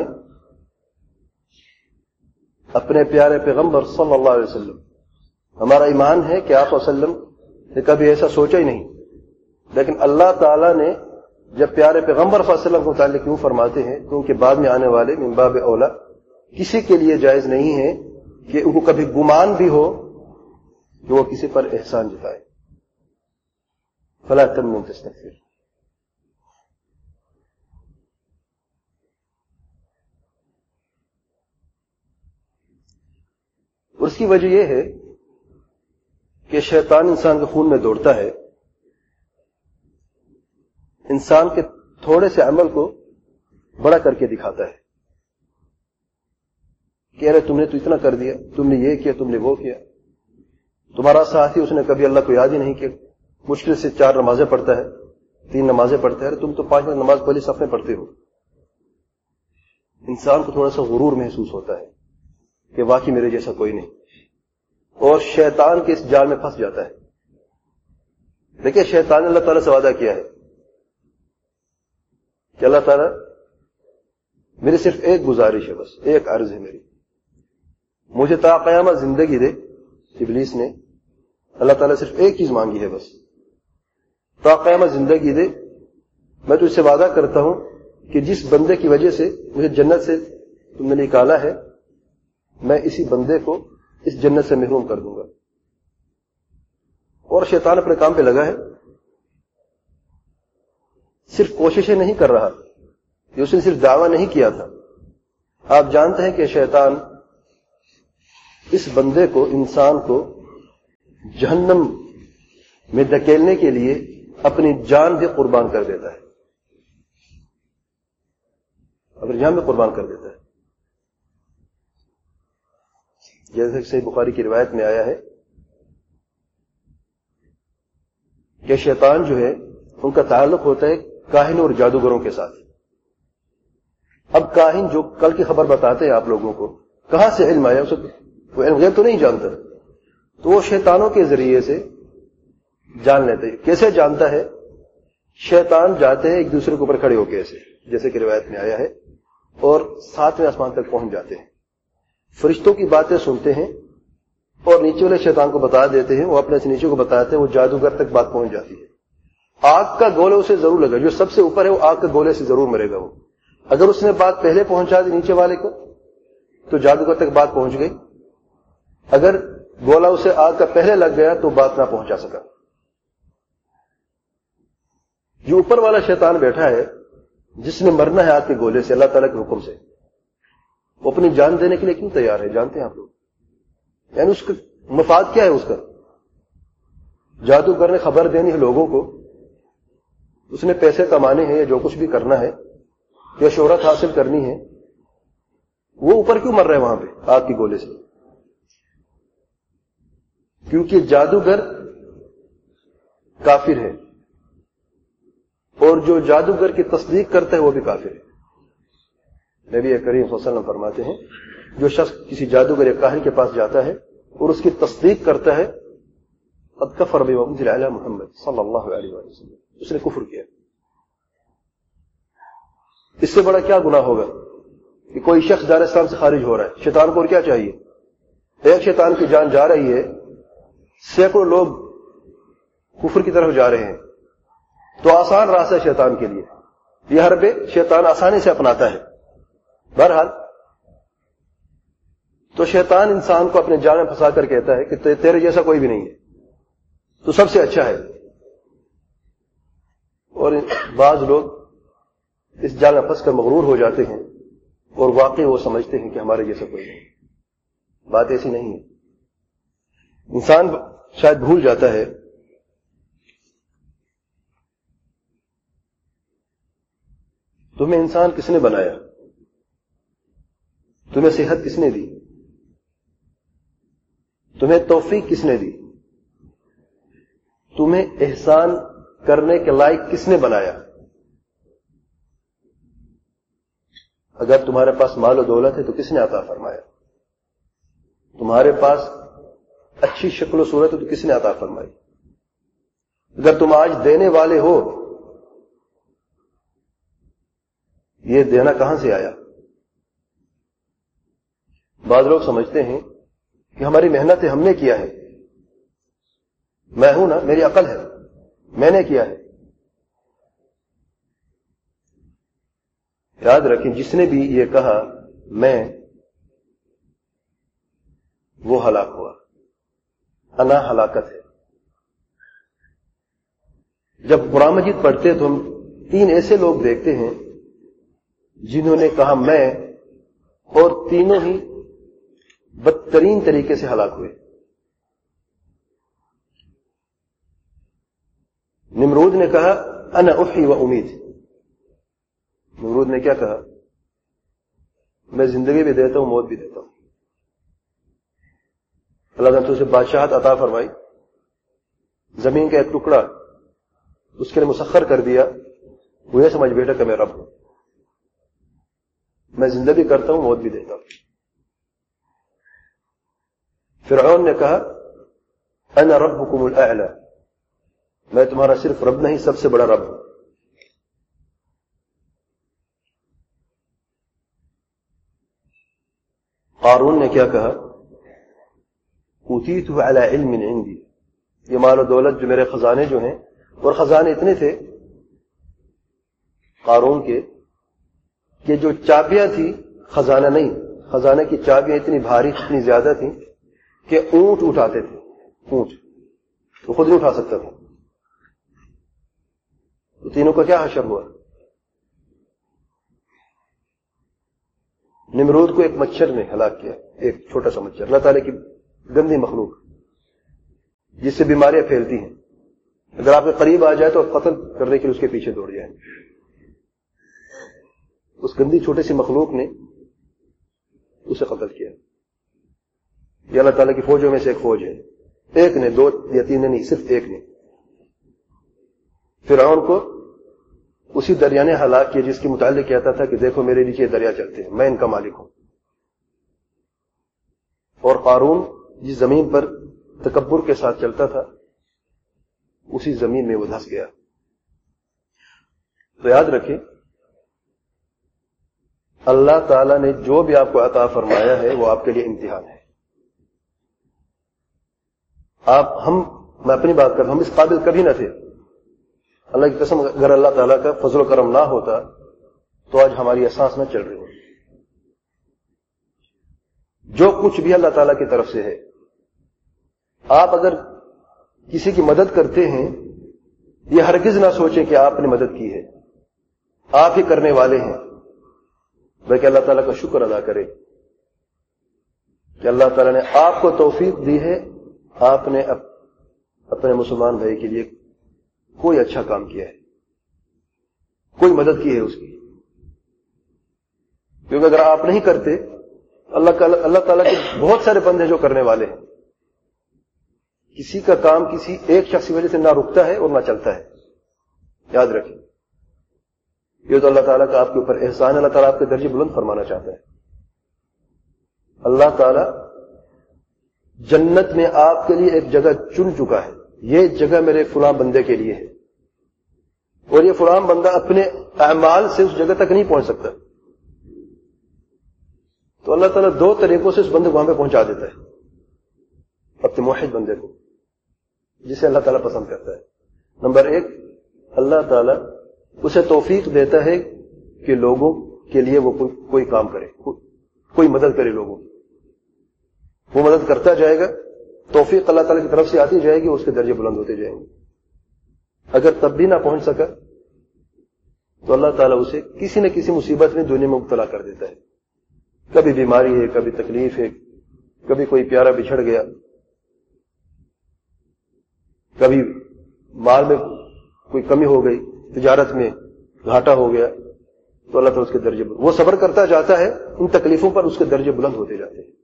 A: اپنے پیارے پیغمبر صلی اللہ علیہ وسلم، ہمارا ایمان ہے کہ آپ صلی اللہ علیہ وسلم نے کبھی ایسا سوچا ہی نہیں، لیکن اللہ تعالی نے جب پیارے پیغمبر صلی اللہ علیہ وسلم کو متعلق کیوں فرماتے ہیں، کیونکہ بعد میں آنے والے من باب اولا کسی کے لیے جائز نہیں ہے کہ ان کو کبھی گمان بھی ہو کہ وہ کسی پر احسان جتائے۔ فلا تمنن تستكثر۔ اور اس کی وجہ یہ ہے کہ شیطان انسان کے خون میں دوڑتا ہے، انسان کے تھوڑے سے عمل کو بڑا کر کے دکھاتا ہے کہ ارے تم نے تو اتنا کر دیا، تم نے یہ کیا، تم نے وہ کیا۔ تمہارا ساتھی اس نے کبھی اللہ کو یاد ہی نہیں کیا، مشکل سے چار نمازیں پڑھتا ہے، تین نمازیں پڑھتا ہے، ارے تم تو پانچ منٹ نماز پہلی صف میں پڑھتے ہو۔ انسان کو تھوڑا سا غرور محسوس ہوتا ہے کہ واقعی میرے جیسا کوئی نہیں، اور شیطان کے اس جال میں پھنس جاتا ہے۔ دیکھیں شیطان نے اللہ تعالیٰ سے وعدہ کیا ہے کہ اللہ تعالیٰ میری صرف ایک گزارش ہے، بس ایک عرض ہے میری، مجھے تا قیامت زندگی دے۔ ابلیس نے اللہ تعالیٰ صرف ایک چیز مانگی ہے، بس تا قیامت زندگی دے، میں تجھ سے وعدہ کرتا ہوں کہ جس بندے کی وجہ سے مجھے جنت سے تم نے نکالا ہے، میں اسی بندے کو اس جنت سے محروم کر دوں گا۔ اور شیطان اپنے کام پہ لگا ہے، صرف کوششیں نہیں کر رہا، یہ اس نے صرف دعویٰ نہیں کیا تھا۔ آپ جانتے ہیں کہ شیطان اس بندے کو, انسان کو جہنم میں دھکیلنے کے لیے اپنی جان بھی قربان کر دیتا ہے, اپنی جان بھی قربان کر دیتا ہے. جیسے کہ صحیح بخاری کی روایت میں آیا ہے کہ شیطان جو ہے ان کا تعلق ہوتا ہے کاہن اور جادوگروں کے ساتھ. اب کاہن جو کل کی خبر بتاتے ہیں آپ لوگوں کو, کہاں سے علم آیا, اسے وہ علم غیب تو نہیں جانتا, تو وہ شیطانوں کے ذریعے سے جان لیتے ہیں. کیسے جانتا ہے؟ شیطان جاتے ہیں ایک دوسرے کے اوپر کھڑے ہو کے ایسے, جیسے کہ روایت میں آیا ہے, اور ساتویں آسمان تک پہنچ جاتے ہیں, فرشتوں کی باتیں سنتے ہیں اور نیچے والے شیطان کو بتا دیتے ہیں, وہ اپنے سے نیچے کو بتاتے ہیں, وہ جادوگر تک بات پہنچ جاتی ہے. آگ کا گولہ اسے ضرور لگا, جو سب سے اوپر ہے وہ آگ کے گولے سے ضرور مرے گا. وہ اگر اس نے بات پہلے پہنچا دی نیچے والے کو تو جادوگر تک بات پہنچ گئی, اگر گولا اسے آگ کا پہلے لگ گیا تو بات نہ پہنچا سکا. جو اوپر والا شیطان بیٹھا ہے جس نے مرنا ہے آگ کے گولے سے اللہ تعالیٰ کے حکم سے, وہ اپنی جان دینے کے لیے کیوں تیار ہے جانتے ہیں آپ لوگ؟ یعنی اس کا مفاد کیا ہے؟ اس کا جادوگر نے خبر دینی ہے لوگوں کو, اس نے پیسے کمانے ہیں یا جو کچھ بھی کرنا ہے یا شہرت حاصل کرنی ہے, وہ اوپر کیوں مر رہا ہے وہاں پہ آگ کے گولے سے؟ کیونکہ جادوگر کافر ہے, اور جو جادوگر کی تصدیق کرتا ہے وہ بھی کافر ہے. نبی کریم صلی اللہ علیہ وسلم فرماتے ہیں جو شخص کسی جادوگر یا کاہن کے پاس جاتا ہے اور اس کی تصدیق کرتا ہے, قد کفر بما انزل علی محمد صلی اللہ علیہ وسلم, اس نے کفر کیا. اس سے بڑا کیا گناہ ہوگا کہ کوئی شخص دار اسلام سے خارج ہو رہا ہے. شیطان کو اور کیا چاہیے؟ ایک شیطان کی جان جا رہی ہے, سینکڑوں لوگ کفر کی طرف جا رہے ہیں, تو آسان راستہ ہے شیطان کے لیے, یہ حربے شیطان آسانی سے اپناتا ہے. بہرحال تو شیطان انسان کو اپنے جال میں پھنسا کر کہتا ہے کہ تیرے جیسا کوئی بھی نہیں ہے, تو سب سے اچھا ہے. اور بعض لوگ اس جال میں پھنس کر مغرور ہو جاتے ہیں اور واقعی وہ سمجھتے ہیں کہ ہمارے جیسا کوئی نہیں. بات ایسی نہیں ہے. انسان شاید بھول جاتا ہے تمہیں انسان کس نے بنایا, تمہیں صحت کس نے دی, تمہیں توفیق کس نے دی, تمہیں احسان کرنے کے لائق کس نے بنایا. اگر تمہارے پاس مال و دولت ہے تو کس نے عطا فرمایا, تمہارے پاس اچھی شکل و صورت ہے تو کس نے عطا فرمائی. اگر تم آج دینے والے ہو, یہ دینا کہاں سے آیا؟ بعض لوگ سمجھتے ہیں کہ ہماری محنت ہے, ہم نے کیا ہے, میں ہوں نا, میری عقل ہے, میں نے کیا ہے. یاد رکھیں جس نے بھی یہ کہا میں, وہ ہلاک ہوا. انا ہلاکت ہے. جب قرآن مجید پڑھتے تو ہم تین ایسے لوگ دیکھتے ہیں جنہوں نے کہا میں, اور تینوں ہی بدترین طریقے سے ہلاک ہوئے. نمرود نے کہا انا احی و امید. نمرود نے کیا کہا؟ میں زندگی بھی دیتا ہوں, موت بھی دیتا ہوں. اللہ تعالیٰ نے اسے بادشاہت عطا فرمائی, زمین کا ایک ٹکڑا اس کے لیے مسخر کر دیا, وہ یہ سمجھ بیٹھا کہ میں رب ہوں, میں زندہ بھی کرتا ہوں, موت بھی دیتا ہوں. فرعون نے کہا انا ربکم الاعلی, میں تمہارا صرف رب نہیں سب سے بڑا رب ہوں. قارون نے کیا کہا؟ اوتیتہ علی علم عندی, یہ مال و دولت جو میرے خزانے جو ہیں, اور خزانے اتنے تھے قارون کے کہ جو چابیاں تھی خزانہ نہیں, خزانے کی چابیاں اتنی بھاری اتنی زیادہ تھیں کہ اونٹ اٹھاتے تھے, اونٹ تو خود نہیں اٹھا سکتا تھا. تو تینوں کا کیا حشر ہوا؟ نمرود کو ایک مچھر نے ہلاک کیا, ایک چھوٹا سا مچھر, اللہ تعالیٰ کی گندی مخلوق جس سے بیماریاں پھیلتی ہیں, اگر آپ کے قریب آ جائے تو قتل کرنے کے لیے اس کے پیچھے دوڑ جائیں. اس گندی چھوٹی سی مخلوق نے اسے قتل کیا. یہ اللہ تعالیٰ کی فوجوں میں سے ایک فوج ہے, ایک نے, دو یا تین نے نہیں, صرف ایک نے. فرعون کو اسی دریا نے ہلاک کیا جس کے متعلق کہتا تھا کہ دیکھو میرے نیچے دریا چلتے ہیں, میں ان کا مالک ہوں. اور قارون جس زمین پر تکبر کے ساتھ چلتا تھا اسی زمین میں وہ دھس گیا. تو یاد رکھیں, اللہ تعالیٰ نے جو بھی آپ کو عطا فرمایا ہے وہ آپ کے لیے امتحان ہے. آپ ہم میں اپنی بات کر رہا ہوں, ہم اس قابل کبھی نہ تھے. اللہ کی قسم, اگر اللہ تعالیٰ کا فضل و کرم نہ ہوتا تو آج ہماری احساس نہ چل رہی ہوتی. جو کچھ بھی اللہ تعالیٰ کی طرف سے ہے, آپ اگر کسی کی مدد کرتے ہیں یہ ہرگز نہ سوچیں کہ آپ نے مدد کی ہے, آپ ہی کرنے والے ہیں, بلکہ اللہ تعالیٰ کا شکر ادا کرے کہ اللہ تعالیٰ نے آپ کو توفیق دی ہے, آپ نے اپنے مسلمان بھائی کے لیے کوئی اچھا کام کیا ہے, کوئی مدد کی ہے اس کی. کیونکہ اگر آپ نہیں کرتے, اللہ اللہ تعالیٰ کے بہت سارے بندے جو کرنے والے ہیں, کسی کا کام کسی ایک شخص کی وجہ سے نہ رکتا ہے اور نہ چلتا ہے. یاد رکھیں, یہ تو اللہ تعالیٰ کا آپ کے اوپر احسان ہے. اللہ تعالیٰ آپ کے درجے بلند فرمانا چاہتا ہے. اللہ تعالیٰ جنت میں آپ کے لیے ایک جگہ چن چکا ہے, یہ جگہ میرے فلاں بندے کے لیے ہے, اور یہ فلاں بندہ اپنے اعمال سے اس جگہ تک نہیں پہنچ سکتا. تو اللہ تعالیٰ دو طریقوں سے اس بندے کو وہاں پہ پہنچا دیتا ہے, اپنے موحد بندے کو جسے اللہ تعالیٰ پسند کرتا ہے. نمبر ایک, اللہ تعالیٰ اسے توفیق دیتا ہے کہ لوگوں کے لیے وہ کوئی, کوئی کام کرے, کوئی مدد کرے لوگوں کی. وہ مدد کرتا جائے گا, توفیق اللہ تعالیٰ کی طرف سے آتی جائے گی, اس کے درجے بلند ہوتے جائیں گے. اگر تب بھی نہ پہنچ سکا تو اللہ تعالیٰ اسے کسی نہ کسی مصیبت میں دنیا میں مبتلا کر دیتا ہے. کبھی بیماری ہے, کبھی تکلیف ہے, کبھی کوئی پیارا بچھڑ گیا, کبھی مال میں کوئی کمی ہو گئی, تجارت میں گھاٹا ہو گیا, تو اللہ تعالیٰ اس کے درجے بلند, وہ صبر کرتا جاتا ہے, ان تکلیفوں پر اس کے درجے بلند ہوتے جاتے ہیں.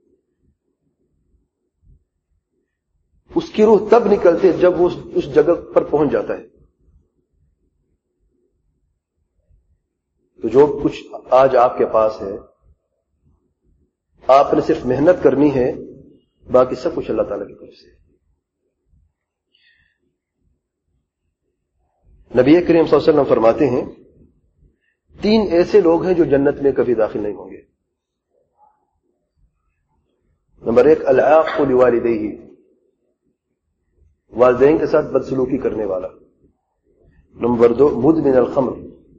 A: اس کی روح تب نکلتی ہے جب وہ اس جگہ پر پہنچ جاتا ہے. تو جو کچھ آج آپ کے پاس ہے, آپ نے صرف محنت کرنی ہے, باقی سب کچھ اللہ تعالیٰ کی طرف سے. نبی کریم صلی اللہ علیہ وسلم فرماتے ہیں, تین ایسے لوگ ہیں جو جنت میں کبھی داخل نہیں ہوں گے. نمبر ایک, العاق لوالدیہ, والدین کے ساتھ بدسلوکی کرنے والا. نمبر دو, مدمن الخمر,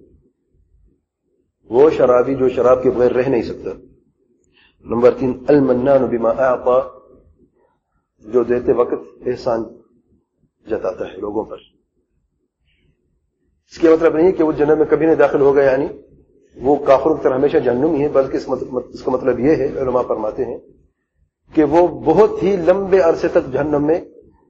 A: وہ شرابی جو شراب کے بغیر رہ نہیں سکتا. نمبر تین, المنان بما اعطى, جو دیتے وقت احسان جتاتا ہے لوگوں پر. اس کا مطلب نہیں ہے کہ وہ جنت میں کبھی نہیں داخل ہوگا, یعنی وہ کافروں کی طرح ہمیشہ جہنمی ہے, بلکہ اس کا مطلب یہ ہے, علماء فرماتے ہیں کہ وہ بہت ہی لمبے عرصے تک جہنم میں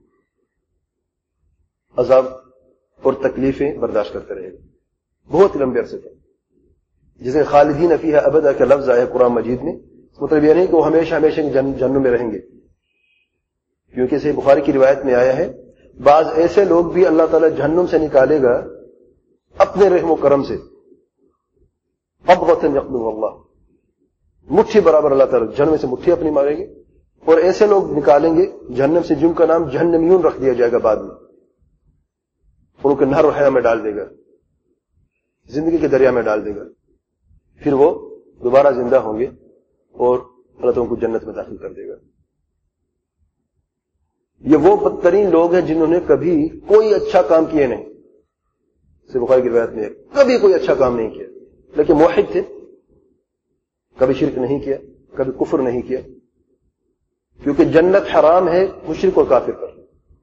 A: عذاب اور تکلیفیں برداشت کرتے رہے گا, بہت لمبے عرصے تک. جسے خالدین فیہا ابدا کا لفظ آیا قرآن مجید میں, مطلب یہ نہیں کہ وہ ہمیشہ ہمیشہ جہنم میں رہیں گے, کیونکہ صحیح بخاری کی روایت میں آیا ہے, بعض ایسے لوگ بھی اللہ تعالیٰ جہنم سے نکالے گا اپنے رحم و کرم سے, قبضۃ یقبض اللہ, مٹھی برابر اللہ تعالیٰ جہنم سے مٹھی اپنی مارے گے. اور ایسے لوگ نکالیں گے جہنم سے جن کا نام جہنمیون رکھ دیا جائے گا بعد میں, ان کو نہر و حیا میں ڈال دے گا, زندگی کے دریا میں ڈال دے گا, پھر وہ دوبارہ زندہ ہوں گے اور اللہ تعالیٰ کو جنت میں داخل کر دے گا. یہ وہ بدترین لوگ ہیں جنہوں نے کبھی کوئی اچھا کام کیے نہیں. سے بخاری کی روایت میں کبھی کوئی اچھا کام نہیں کیا, لیکن موحد تھے, کبھی شرک نہیں کیا, کبھی کفر نہیں کیا, کیونکہ جنت حرام ہے مشرک اور کافر پر.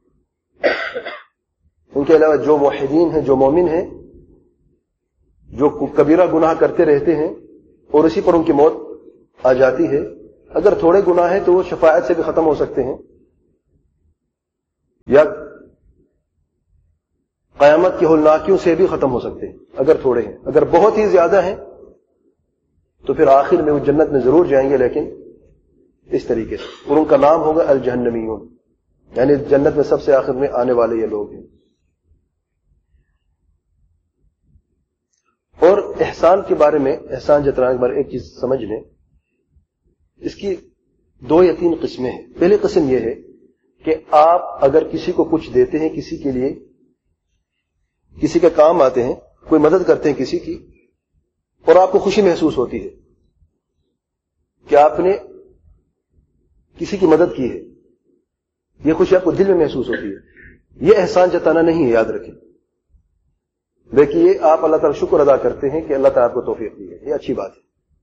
A: ان کے علاوہ جو موحدین ہیں, جو مومن ہیں, جو کبیرہ گناہ کرتے رہتے ہیں اور اسی پر ان کی موت آ جاتی ہے. اگر تھوڑے گناہ ہیں تو وہ شفاعت سے بھی ختم ہو سکتے ہیں یا قیامت کی ہولناکیوں سے بھی ختم ہو سکتے ہیں اگر تھوڑے ہیں. اگر بہت ہی زیادہ ہیں تو پھر آخر میں وہ جنت میں ضرور جائیں گے, لیکن اس طریقے سے, اور ان کا نام ہوگا الجہنمیون, یعنی جنت میں سب سے آخر میں آنے والے یہ لوگ ہیں. اور احسان کے بارے میں, احسان جتانے کے بارے میں ایک چیز سمجھ لیں, اس کی دو یا تین قسمیں ہیں. پہلی قسم یہ ہے کہ آپ اگر کسی کو کچھ دیتے ہیں, کسی کے لیے کسی کے کام آتے ہیں, کوئی مدد کرتے ہیں کسی کی, اور آپ کو خوشی محسوس ہوتی ہے کہ آپ نے کسی کی مدد کی ہے, یہ خوشی آپ کو دل میں محسوس ہوتی ہے. یہ احسان جتانا نہیں ہے, یاد رکھیں. دیکھیے یہ آپ اللہ تعالیٰ شکر ادا کرتے ہیں کہ اللہ تعالیٰ آپ کو توفیق دی ہے, یہ اچھی بات ہے.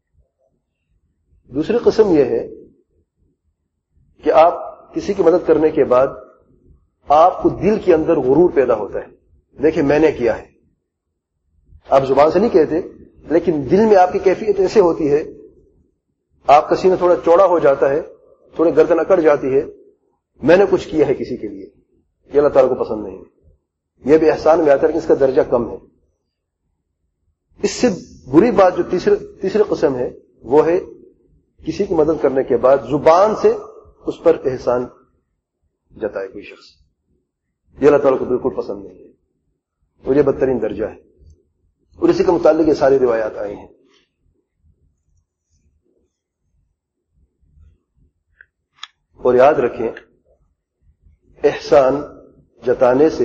A: دوسری قسم یہ ہے کہ آپ کسی کی مدد کرنے کے بعد آپ کو دل کے اندر غرور پیدا ہوتا ہے, دیکھیں میں نے کیا ہے. آپ زبان سے نہیں کہتے, لیکن دل میں آپ کی کیفیت ایسے ہوتی ہے, آپ کا سینہ تھوڑا چوڑا ہو جاتا ہے, تھوڑی گردن اکڑ جاتی ہے, میں نے کچھ کیا ہے کسی کے لیے. یہ اللہ تعالیٰ کو پسند نہیں ہے. یہ بھی احسان میں آتا ہے کہ اس کا درجہ کم ہے. اس سے بری بات جو تیسری تیسری قسم ہے وہ ہے کسی کی مدد کرنے کے بعد زبان سے اس پر احسان جتائے کوئی شخص. یہ اللہ تعالیٰ کو بالکل پسند نہیں ہے, اور یہ بدترین درجہ ہے. اور اسی کے متعلق یہ ساری روایات آئی ہیں. اور یاد رکھیں, احسان جتانے سے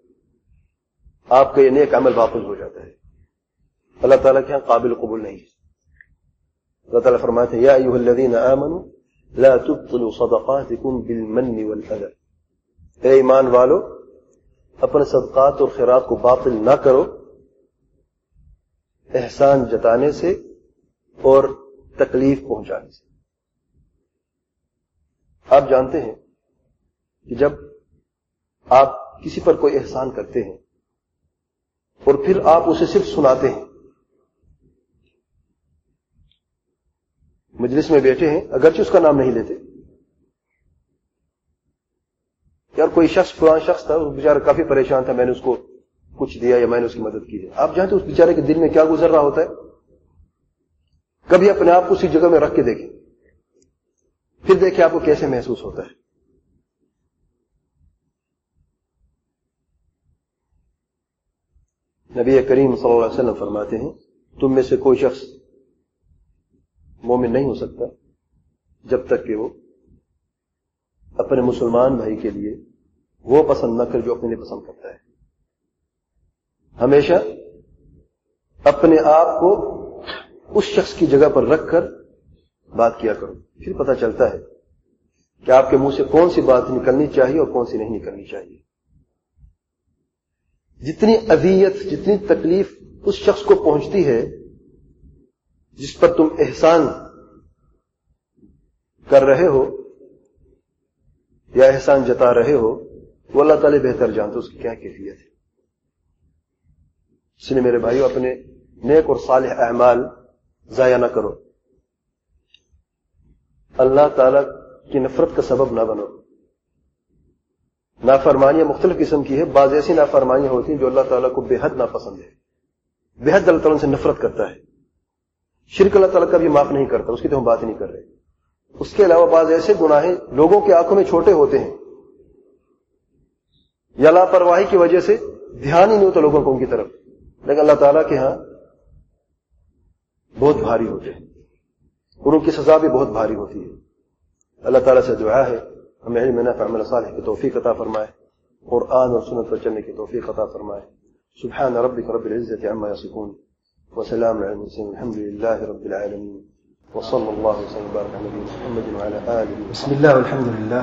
A: آپ کا یہ نیک عمل واپس ہو جاتا ہے, اللہ تعالیٰ کے ہاں قابل قبول نہیں ہے. اللہ تعالیٰ فرماتے ہیں یا ایھا الذین آمنوا لا تبطلوا صدقاتکم بالمن والأذى, اے ایمان والو اپنے صدقات اور خیرات کو باطل نہ کرو احسان جتانے سے اور تکلیف پہنچانے سے. آپ جانتے ہیں کہ جب آپ کسی پر کوئی احسان کرتے ہیں اور پھر آپ اسے صرف سناتے ہیں, مجلس میں بیٹھے ہیں اگرچہ اس کا نام نہیں لیتے, یار کوئی شخص پرانا شخص تھا, وہ بیچارہ کافی پریشان تھا, میں نے اس کو کچھ دیا یا میں نے اس کی مدد کی ہے. آپ جانتے اس بیچارے کے دل میں کیا گزر رہا ہوتا ہے؟ کبھی اپنے آپ کو اسی جگہ میں رکھ کے دیکھیں, پھر دیکھیں آپ کو کیسے محسوس ہوتا ہے. نبی کریم صلی اللہ علیہ وسلم فرماتے ہیں تم میں سے کوئی شخص مومن نہیں ہو سکتا جب تک کہ وہ اپنے مسلمان بھائی کے لیے وہ پسند نہ کر جو اپنے لیے پسند کرتا ہے. ہمیشہ اپنے آپ کو اس شخص کی جگہ پر رکھ کر بات کیا کرو, پھر پتہ چلتا ہے کہ آپ کے منہ سے کون سی بات نکلنی چاہیے اور کون سی نہیں نکلنی چاہیے. جتنی اذیت, جتنی تکلیف اس شخص کو پہنچتی ہے جس پر تم احسان کر رہے ہو یا احسان جتا رہے ہو, وہ اللہ تعالی بہتر جانتے اس کی کیا کیفیت ہے. اس لیے میرے بھائیو اپنے نیک اور صالح اعمال ضائع نہ کرو, اللہ تعالی کی نفرت کا سبب نہ بنو. نافرمانیاں مختلف قسم کی ہے, بعض ایسی نافرمانیاں ہوتی ہیں جو اللہ تعالیٰ کو بے حد ناپسند ہے, بے حد اللہ تعالیٰ سے نفرت کرتا ہے. شرک اللہ تعالیٰ کا بھی معاف نہیں کرتا, اس کی تو ہم بات ہی نہیں کر رہے. اس کے علاوہ بعض ایسے گناہ لوگوں کی آنکھوں میں چھوٹے ہوتے ہیں یا لاپرواہی کی وجہ سے دھیان ہی نہیں ہوتا لوگوں کو ان کی طرف, لیکن اللہ تعالیٰ کے ہاں بہت بھاری ہوتے ہیں اور ان کی سزا بھی بہت بھاری ہوتی ہے. اللہ تعالیٰ سے دعا ہے ہمیں علم نافع عمل صالح کی توفیق عطا فرمائے, قرآن اور سنت پر چلنے کی توفیق عطا فرمائے. سبحان ربک رب العزة عما يصفون وسلام على المرسلين الحمد لله رب العالمين وصلى الله وسلم وبارك على نبينا محمد وعلى آله.
B: بسم الله والحمد لله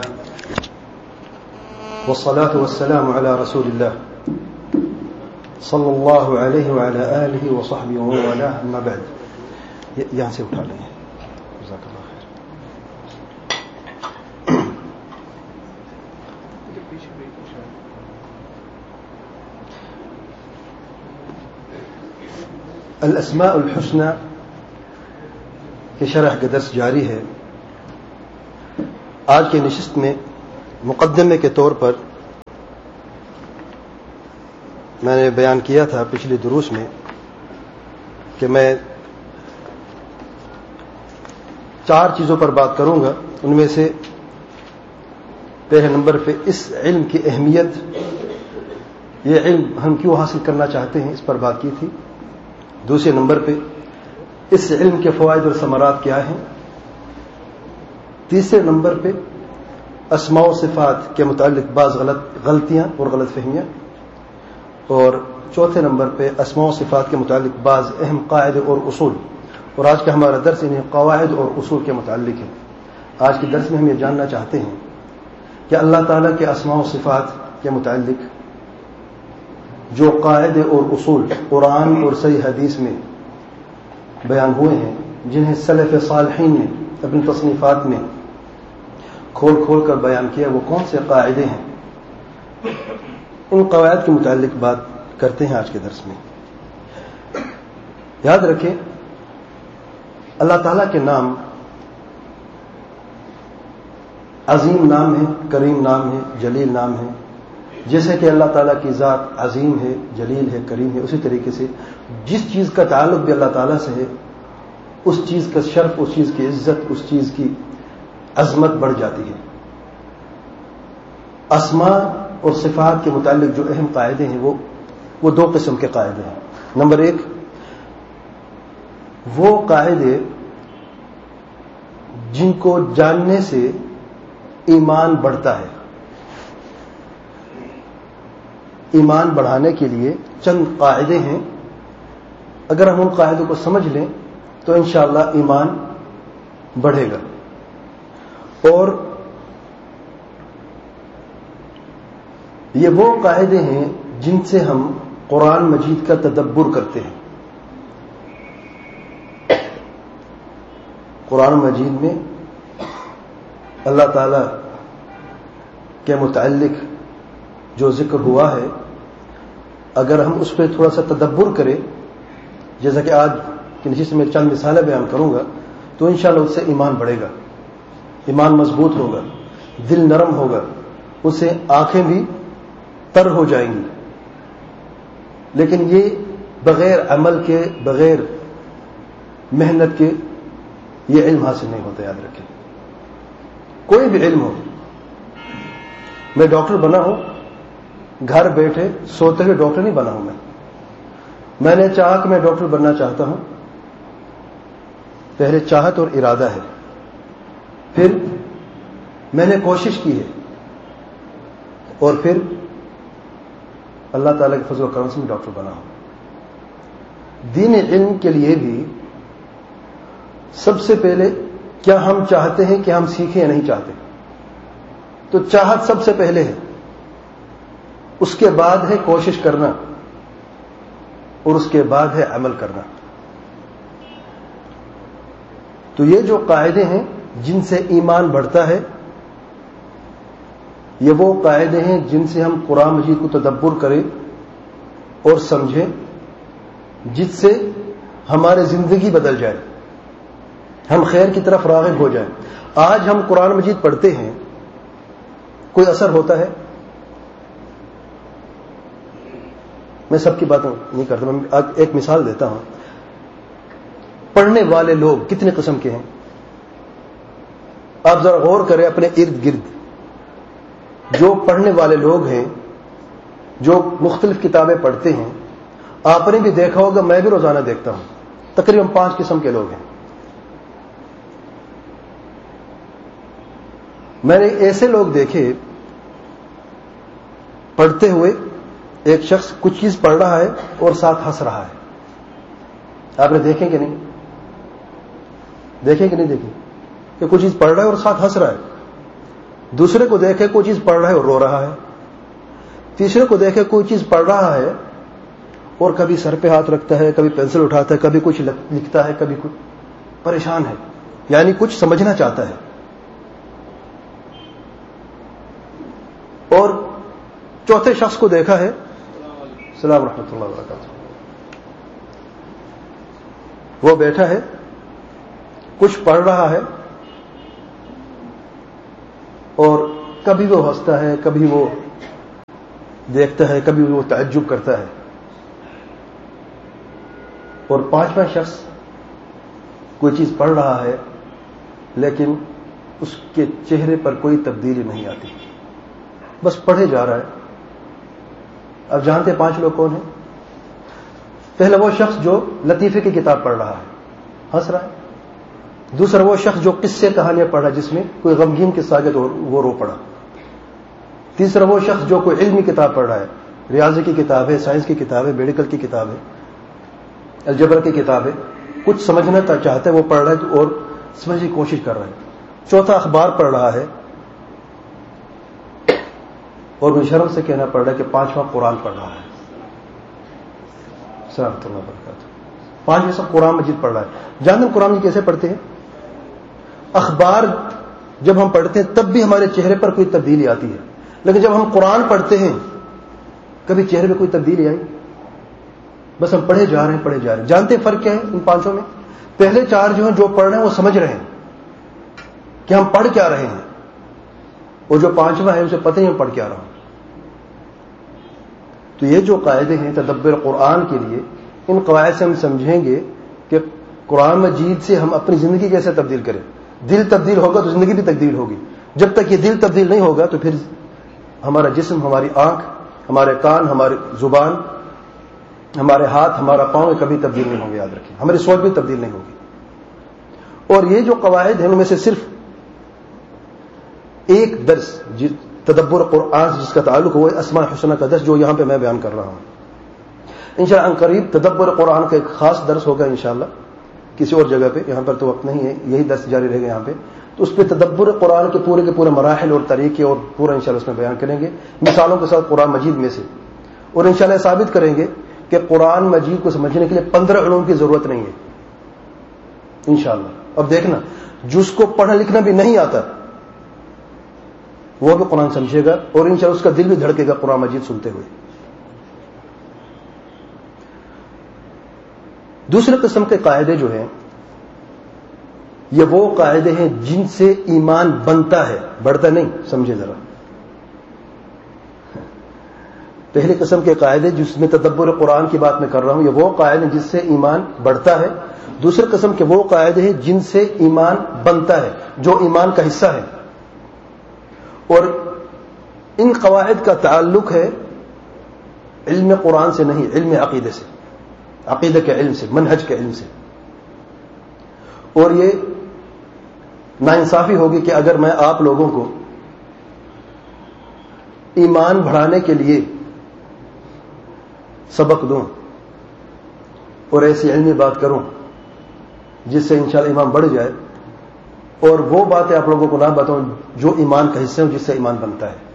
B: والصلاة والسلام على رسول الله صلى الله عليه وعلى آله وصحبه ومن والاه. أما بعد, یہاں سے اٹھا لیں. جزاک اللہ خیر. الأسماء الحسنى
A: کی شرح کا درس جاری ہے. آج کی نشست میں مقدمے کے طور پر میں نے بیان کیا تھا پچھلی دروس میں کہ میں چار چیزوں پر بات کروں گا. ان میں سے پہلے نمبر پہ اس علم کی اہمیت، یہ علم ہم کیوں حاصل کرنا چاہتے ہیں، اس پر بات کی تھی. دوسرے نمبر پہ اس علم کے فوائد اور ثمرات کیا ہیں. تیسرے نمبر پہ اسماء و صفات کے متعلق بعض غلط غلطیاں اور غلط فہمیاں. اور چوتھے نمبر پہ اسماء و صفات کے متعلق بعض اہم قاعدے اور اصول. اور آج کا ہمارا درس انہیں قواعد اور اصول کے متعلق ہے. آج کے درس میں ہم یہ جاننا چاہتے ہیں کہ اللہ تعالیٰ کے اسماء و صفات کے متعلق جو قاعدے اور اصول قرآن اور صحیح حدیث میں بیان ہوئے ہیں، جنہیں سلف صالحین نے اپنی تصنیفات میں کھول کھول کر بیان کیا، وہ کون سے قاعدے ہیں، ان قواعد کے متعلق بات کرتے ہیں آج کے درس میں. یاد رکھیں، اللہ تعالیٰ کے نام عظیم نام ہے، کریم نام ہے، جلیل نام ہے. جیسے کہ اللہ تعالیٰ کی ذات عظیم ہے، جلیل ہے، کریم ہے، اسی طریقے سے جس چیز کا تعلق بھی اللہ تعالیٰ سے ہے، اس چیز کا شرف، اس چیز کی عزت، اس چیز کی عظمت بڑھ جاتی ہے. اسماء اور صفات کے متعلق جو اہم قاعدے ہیں وہ وہ دو قسم کے قاعدے ہیں. نمبر ایک، وہ قاعدے جن کو جاننے سے ایمان بڑھتا ہے. ایمان بڑھانے کے لیے چند قاعدے ہیں، اگر ہم ان قاعدوں کو سمجھ لیں تو انشاءاللہ ایمان بڑھے گا. اور یہ وہ قاعدے ہیں جن سے ہم قرآن مجید کا تدبر کرتے ہیں. قرآن مجید میں اللہ تعالی کے متعلق جو ذکر ہوا ہے، اگر ہم اس پہ تھوڑا سا تدبر کریں، جیسا کہ آج کی نشست میں چند مثالیں بیان کروں گا، تو انشاءاللہ اس سے ایمان بڑھے گا، ایمان مضبوط ہوگا، دل نرم ہوگا، اس سے آنکھیں بھی تر ہو جائیں گی. لیکن یہ بغیر عمل کے، بغیر محنت کے یہ علم حاصل نہیں ہوتا. یاد رکھیں، کوئی بھی علم ہو. میں ڈاکٹر بنا ہوں، گھر بیٹھے سوتے ہوئے ڈاکٹر نہیں بنا ہوں. میں میں نے چاہا کہ میں ڈاکٹر بننا چاہتا ہوں. پہلے چاہت اور ارادہ ہے، پھر میں نے کوشش کی ہے، اور پھر اللہ تعالیٰ کے فضل و کرم سے میں ڈاکٹر بنا ہوں. دین علم کے لیے بھی سب سے پہلے کیا ہم چاہتے ہیں کہ ہم سیکھیں یا نہیں چاہتے؟ تو چاہت سب سے پہلے ہے، اس کے بعد ہے کوشش کرنا، اور اس کے بعد ہے عمل کرنا. تو یہ جو قاعدے ہیں جن سے ایمان بڑھتا ہے، یہ وہ قاعدے ہیں جن سے ہم قرآن مجید کو تدبر کریں اور سمجھیں، جس سے ہماری زندگی بدل جائے، ہم خیر کی طرف راغب ہو جائیں. آج ہم قرآن مجید پڑھتے ہیں، کوئی اثر ہوتا ہے؟ میں سب کی باتیں نہیں کرتا، میں ایک مثال دیتا ہوں. پڑھنے والے لوگ کتنے قسم کے ہیں؟ آپ ذرا غور کریں اپنے ارد گرد. جو پڑھنے والے لوگ ہیں، جو مختلف کتابیں پڑھتے ہیں، آپ نے بھی دیکھا ہوگا، میں بھی روزانہ دیکھتا ہوں، تقریباً پانچ قسم کے لوگ ہیں. میں نے ایسے لوگ دیکھے پڑھتے ہوئے، ایک شخص کچھ چیز پڑھ رہا ہے اور ساتھ ہنس رہا ہے. آپ نے دیکھیں کہ نہیں؟ دیکھیں کہ نہیں دیکھیں کہ کچھ چیز پڑھ رہا ہے اور ساتھ ہنس رہا ہے. دوسرے کو دیکھے کوئی چیز پڑھ رہا ہے اور رو رہا ہے. تیسرے کو دیکھے کوئی چیز پڑھ رہا ہے اور کبھی سر پہ ہاتھ رکھتا ہے، کبھی پینسل اٹھاتا ہے، کبھی کچھ لکھتا ہے، کبھی کچھ پریشان ہے، یعنی کچھ سمجھنا چاہتا ہے. اور چوتھے شخص کو دیکھا ہے، السلام ورحمۃ اللہ وبرکاتہ، وہ بیٹھا ہے
B: کچھ پڑھ رہا ہے اور کبھی وہ ہنستا ہے، کبھی وہ دیکھتا ہے، کبھی وہ تعجب کرتا ہے، اور پانچواں شخص کوئی چیز پڑھ رہا ہے لیکن اس کے چہرے پر کوئی تبدیلی نہیں آتی، بس پڑھے جا رہا ہے۔ اب جانتے ہیں پانچ لوگ کون ہیں؟ پہلا وہ شخص جو لطیفے کی کتاب پڑھ رہا ہے، ہنس رہا ہے۔ دوسرا وہ شخص جو قصے کہانیاں پڑھ رہا ہے، جس میں کوئی غمگین قصہ ہے تو وہ رو پڑا۔ تیسرا وہ شخص جو کوئی علمی کتاب پڑھ رہا ہے، ریاضی کی کتاب ہے، سائنس کی کتاب ہے، میڈیکل کی کتاب ہے، الجبر کی کتاب ہے، کچھ سمجھنا چاہتا ہے وہ پڑھ رہا ہے اور سمجھنے کی کوشش کر رہا ہے۔ چوتھا اخبار پڑھ رہا ہے اور مجھے شرم سے کہنا پڑ رہا ہے کہ پانچواں قرآن پڑھ رہا ہے۔ سلامت اللہ وبرکاتہ۔ پانچویں سب قرآن مجید پڑھ رہا ہے۔ جانتے ہیں قرآن مجید کیسے پڑھتے ہیں؟ اخبار جب ہم پڑھتے ہیں تب بھی ہمارے چہرے پر کوئی تبدیلی آتی ہے، لیکن جب ہم قرآن پڑھتے ہیں کبھی چہرے میں کوئی تبدیلی آئی؟ بس ہم پڑھے جا رہے ہیں پڑھے جا رہے ہیں۔ جانتے ہیں فرق کیا ہے ان پانچوں میں؟ پہلے چار جو ہیں جو پڑھ رہے ہیں وہ سمجھ رہے ہیں کہ ہم پڑھ کیا رہے ہیں، اور جو پانچواں ہے اسے پتہ نہیں ہم پڑھ کیا رہا ہوں۔ تو یہ جو قاعدے ہیں تدبر قرآن کے لیے، ان قواعد سے ہم سمجھیں گے کہ قرآن مجید سے ہم اپنی زندگی کیسے تبدیل کریں۔ دل تبدیل ہوگا تو زندگی بھی تبدیل ہوگی۔ جب تک یہ دل تبدیل نہیں ہوگا تو پھر ہمارا جسم، ہماری آنکھ، ہمارے کان، ہماری زبان، ہمارے ہاتھ، ہمارا پاؤں کبھی تبدیل نہیں ہوں گے۔ یاد رکھیں، ہماری سوچ بھی تبدیل نہیں ہوگی۔ اور یہ جو قواعد ہیں ان میں سے صرف ایک درس تدبر قرآن جس کا تعلق وہ اسماء الحسنہ کا درس جو یہاں پہ میں بیان کر رہا ہوں۔ انشاءاللہ ان قریب تدبر قرآن کا ایک خاص درس ہوگا انشاءاللہ کسی اور جگہ پہ، یہاں پر تو وقت نہیں ہے، یہی درس جاری رہے گا یہاں پہ۔ تو اس پہ تدبر قرآن کے پورے کے پورے مراحل اور طریقے اور پورا انشاءاللہ اس میں بیان کریں گے مثالوں کے ساتھ قرآن مجید میں سے، اور انشاءاللہ ثابت کریں گے کہ قرآن مجید کو سمجھنے کے لیے پندرہ علوم کی ضرورت نہیں ہے انشاءاللہ۔ اب دیکھنا، جس کو پڑھنا لکھنا بھی نہیں آتا وہ بھی قرآن سمجھے گا اور انشاءاللہ اس کا دل بھی دھڑکے گا قرآن مجید سنتے ہوئے۔ دوسرے قسم کے قاعدے جو ہیں یہ وہ قاعدے ہیں جن سے ایمان بنتا ہے، بڑھتا نہیں۔ سمجھے ذرا، پہلی قسم کے قاعدے جس میں تدبر قرآن کی بات میں کر رہا ہوں، یہ وہ قاعدے جس سے ایمان بڑھتا ہے۔ دوسرے قسم کے وہ قاعدے ہیں جن سے ایمان بنتا ہے، جو ایمان کا حصہ ہے، اور ان قواعد کا تعلق ہے علم قرآن سے نہیں، علم عقیدے سے، عقیدہ کے علم سے، منہج کے علم سے۔ اور یہ ناانصافی ہوگی کہ اگر میں آپ لوگوں کو ایمان بڑھانے کے لیے سبق دوں اور ایسی علمی بات کروں جس سے انشاءاللہ ایمان بڑھ جائے، اور وہ باتیں آپ لوگوں کو نہ بتاؤں جو ایمان کا حصہ ہوں جس سے ایمان بنتا ہے۔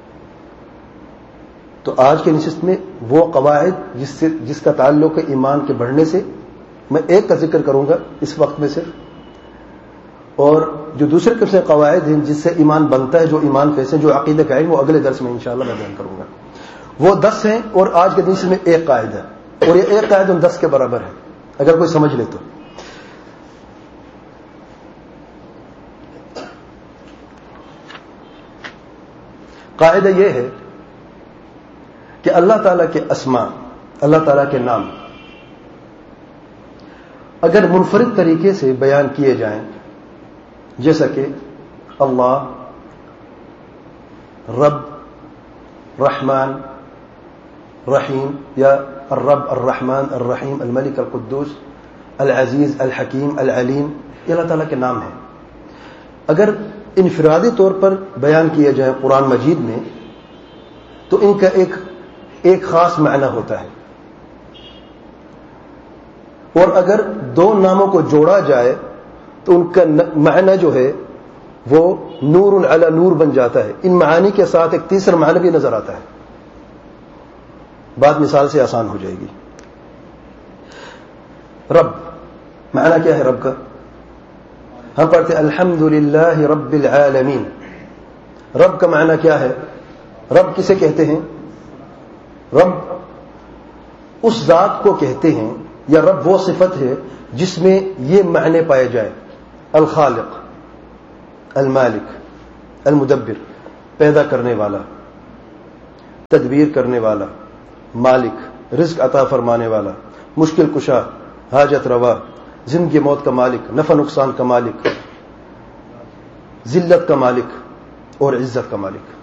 B: تو آج کے نشست میں وہ قواعد جس سے جس کا تعلق ہے ایمان کے بڑھنے سے، میں ایک کا ذکر کروں گا اس وقت میں صرف، اور جو دوسرے قسم کے قواعد ہیں جس سے ایمان بنتا ہے، جو ایمان کا حصہ ہے، جو عقیدہ کا علم، وہ اگلے درس میں انشاءاللہ میں بیان کروں گا۔ وہ دس ہیں اور آج کے نشست میں ایک قاعدہ ہے، اور یہ ایک قاعدہ ان دس کے برابر ہے اگر کوئی سمجھ لے تو۔ قاعدہ یہ ہے کہ اللہ تعالیٰ کے اسماء، اللہ تعالیٰ کے نام اگر منفرد طریقے سے بیان کیے جائیں، جیسا کہ اللہ، رب، رحمان، رحیم، یا الرب، الرحمن، الرحیم، الملک، القدوس، العزیز، الحکیم، العلیم، یہ اللہ تعالیٰ کے نام ہیں۔ اگر انفرادی طور پر بیان کیا جائے قرآن مجید میں تو ان کا ایک ایک خاص معنی ہوتا ہے، اور اگر دو ناموں کو جوڑا جائے تو ان کا معنی جو ہے وہ نور علی نور بن جاتا ہے۔ ان معانی کے ساتھ ایک تیسرا معنی بھی نظر آتا ہے، بات مثال سے آسان ہو جائے گی۔ رب، معنی کیا ہے رب کا؟ ہم پڑھتے الحمدللہ رب العالمین۔ رب کا معنی کیا ہے؟ رب کسے کہتے ہیں؟ رب اس ذات کو کہتے ہیں، یا رب وہ صفت ہے جس میں یہ معنی پائے جائے الخالق، المالک، المدبر، پیدا کرنے والا، تدبیر کرنے والا، مالک، رزق عطا فرمانے والا، مشکل کشا، حاجت روا، زندگی موت کا مالک، نفع نقصان کا مالک، ذلت کا مالک اور عزت کا مالک.